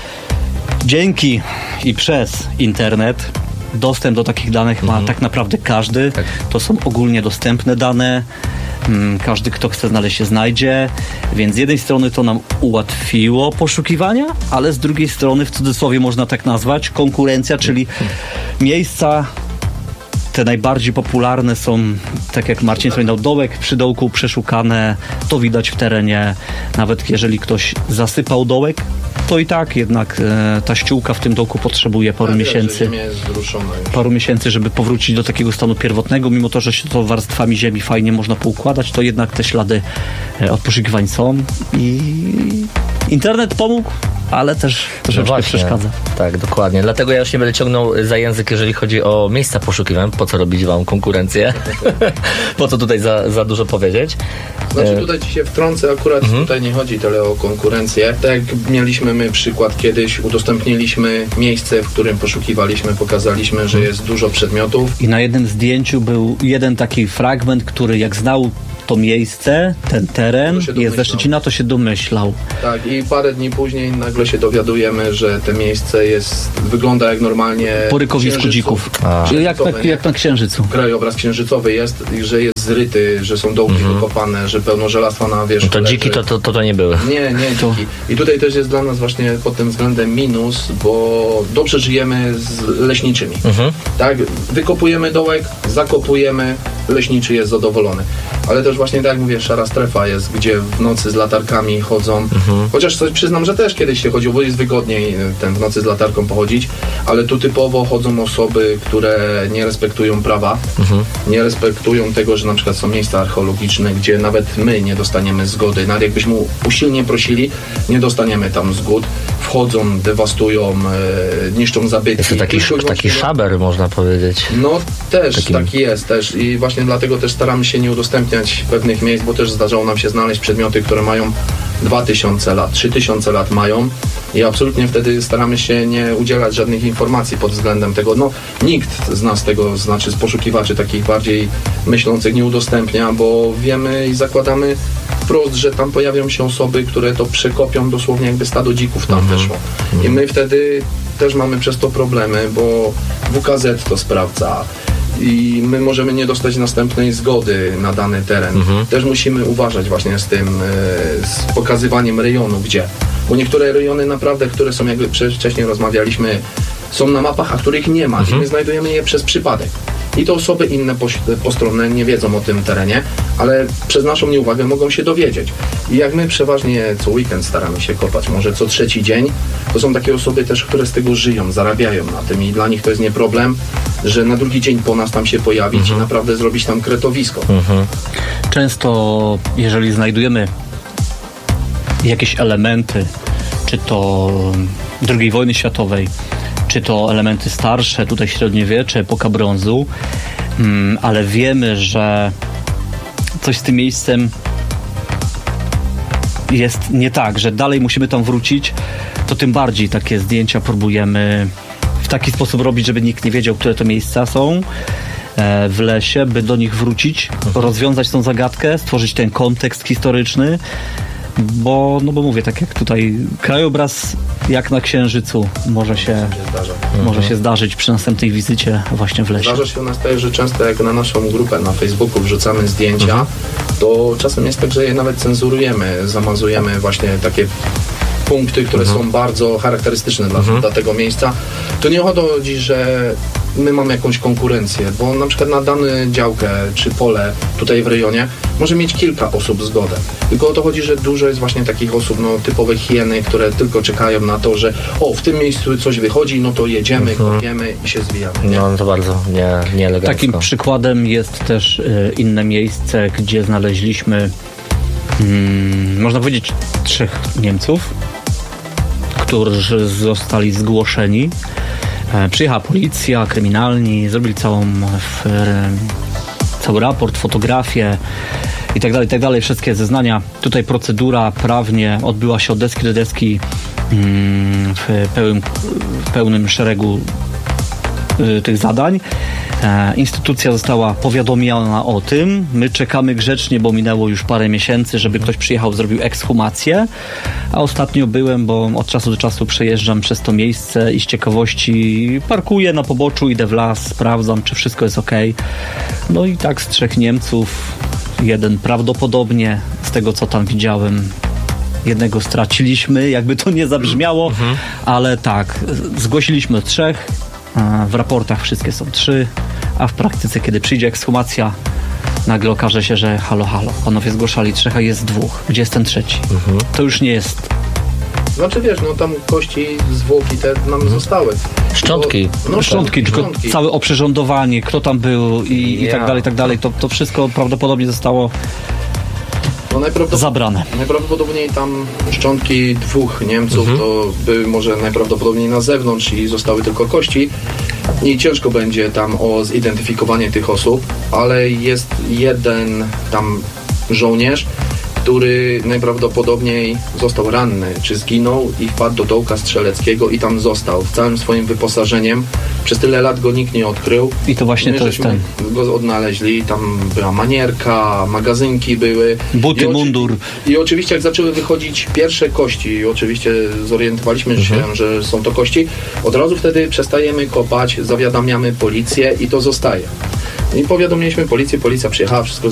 dzięki i przez internet dostęp do takich danych ma tak naprawdę każdy. Tak. To są ogólnie dostępne dane. Każdy, kto chce znaleźć, się znajdzie. Więc z jednej strony to nam ułatwiło poszukiwania, ale z drugiej strony, w cudzysłowie można tak nazwać, konkurencja, czyli miejsca te najbardziej popularne są, tak jak Marcin wspominał, dołek przy dołku, przeszukane. To widać w terenie. Nawet jeżeli ktoś zasypał dołek, to i tak jednak ta ściółka w tym dołku potrzebuje paru miesięcy, żeby powrócić do takiego stanu pierwotnego. Mimo to, że się to warstwami ziemi fajnie można poukładać, to jednak te ślady od poszukiwań są. I internet pomógł, ale też troszeczkę przeszkadza. Tak, dokładnie. Dlatego ja już nie będę ciągnął za język, jeżeli chodzi o miejsca poszukiwań. Po co robić wam konkurencję? Po co tutaj za dużo powiedzieć? Znaczy tutaj ci się wtrącę, akurat tutaj nie chodzi tyle o konkurencję. Tak jak mieliśmy my przykład kiedyś, udostępniliśmy miejsce, w którym poszukiwaliśmy, pokazaliśmy, że jest dużo przedmiotów. I na jednym zdjęciu był jeden taki fragment, który jak znał to miejsce, ten teren, jest ze Szczecina, to się domyślał. Tak, i parę dni później nagle się dowiadujemy, że to miejsce wygląda jak normalnie po rykowisku dzików. Czyli jak na Księżycu. Krajobraz księżycowy jest, że jest zryty, że są dołki wykopane, że pełno żelastwa na wierzchu. To dziki to nie były. Nie dziki. I tutaj też jest dla nas właśnie pod tym względem minus, bo dobrze żyjemy z leśniczymi. Tak, wykopujemy dołek, zakopujemy, leśniczy jest zadowolony. Ale też właśnie tak jak mówię, szara strefa jest, gdzie w nocy z latarkami chodzą. Chociaż coś przyznam, że też kiedyś się chodziło, bo jest wygodniej w nocy z latarką pochodzić, ale tu typowo chodzą osoby, które nie respektują prawa, nie respektują tego, że na przykład są miejsca archeologiczne, gdzie nawet my nie dostaniemy zgody. Nawet jakbyśmy usilnie prosili, nie dostaniemy tam zgód. Wchodzą, dewastują, niszczą zabytki. Jest to taki szaber, można powiedzieć. No też, taki jest też i właśnie dlatego też staramy się nie udostępniać pewnych miejsc, bo też zdarzało nam się znaleźć przedmioty, które mają 2000 lat, 3000 lat mają i absolutnie wtedy staramy się nie udzielać żadnych informacji pod względem tego. No nikt z nas tego, znaczy z poszukiwaczy takich bardziej myślących nie udostępnia, bo wiemy i zakładamy wprost, że tam pojawią się osoby, które to przekopią dosłownie jakby stado dzików tam weszło. I my wtedy też mamy przez to problemy, bo WKZ to sprawdza i my możemy nie dostać następnej zgody na dany teren. Też musimy uważać właśnie z tym, z pokazywaniem rejonu, gdzie. Bo niektóre rejony naprawdę, które są, jakby wcześniej rozmawialiśmy, są na mapach, a których nie ma i my znajdujemy je przez przypadek. I to osoby inne postronne nie wiedzą o tym terenie, ale przez naszą nieuwagę mogą się dowiedzieć. I jak my przeważnie co weekend staramy się kopać, może co trzeci dzień, to są takie osoby też, które z tego żyją, zarabiają na tym i dla nich to jest nie problem, że na drugi dzień po nas tam się pojawić i naprawdę zrobić tam kretowisko. Często, jeżeli znajdujemy jakieś elementy, czy to II wojny światowej, czy to elementy starsze, tutaj średniowiecze, epoka brązu, ale wiemy, że coś z tym miejscem jest nie tak, że dalej musimy tam wrócić, to tym bardziej takie zdjęcia próbujemy w taki sposób robić, żeby nikt nie wiedział, które to miejsca są w lesie, by do nich wrócić, rozwiązać tą zagadkę, stworzyć ten kontekst historyczny, bo mówię, tak jak tutaj krajobraz jak na Księżycu może się zdarzyć przy następnej wizycie właśnie w lesie. Zdarza się u nas tak, że często jak na naszą grupę na Facebooku wrzucamy zdjęcia, to czasem jest tak, że je nawet cenzurujemy, zamazujemy właśnie takie punkty, które są bardzo charakterystyczne dla tego miejsca. To nie chodzi, że my mamy jakąś konkurencję, bo na przykład na daną działkę czy pole tutaj w rejonie może mieć kilka osób zgodę. Tylko o to chodzi, że dużo jest właśnie takich osób, typowe hieny, które tylko czekają na to, że w tym miejscu coś wychodzi, no to jedziemy, kopiemy i się zwijamy. Nie? No to bardzo nieelegancko. Takim przykładem jest też inne miejsce, gdzie znaleźliśmy można powiedzieć 3 Niemców, którzy zostali zgłoszeni. Przyjechała policja, kryminalni, zrobili cały raport, fotografię i tak dalej, wszystkie zeznania. Tutaj procedura prawnie odbyła się od deski do deski w pełnym szeregu tych zadań. Instytucja została powiadomiona o tym. My czekamy grzecznie, bo minęło już parę miesięcy, żeby ktoś przyjechał, zrobił ekshumację. A ostatnio byłem, bo od czasu do czasu przejeżdżam przez to miejsce i z ciekawości parkuję na poboczu, idę w las, sprawdzam, czy wszystko jest okej. No i tak z 3 Niemców, jeden prawdopodobnie, z tego co tam widziałem, jednego straciliśmy, jakby to nie zabrzmiało, ale tak, zgłosiliśmy 3, w raportach wszystkie są 3, a w praktyce, kiedy przyjdzie ekshumacja, nagle okaże się, że halo, panowie zgłaszali 3, a jest 2. Gdzie jest ten 3? To już nie jest. Znaczy wiesz, no tam kości, zwłoki te nam zostały. Szczątki. Szczątki, tylko całe oprzyrządowanie, kto tam był i tak dalej, to wszystko prawdopodobnie zostało zabrane. Najprawdopodobniej tam szczątki 2 Niemców to były może najprawdopodobniej na zewnątrz i zostały tylko kości. I ciężko będzie tam o zidentyfikowanie tych osób, ale jest jeden tam żołnierz, który najprawdopodobniej został ranny, czy zginął i wpadł do dołka strzeleckiego i tam został całym swoim wyposażeniem. Przez tyle lat go nikt nie odkrył. I to właśnie to jest ten. Go odnaleźli, tam była manierka, magazynki były. Buty, mundur. I oczywiście jak zaczęły wychodzić pierwsze kości, oczywiście zorientowaliśmy się, że są to kości, od razu wtedy przestajemy kopać, zawiadamiamy policję i to zostaje. I powiadomiliśmy policję, policja przyjechała, wszystko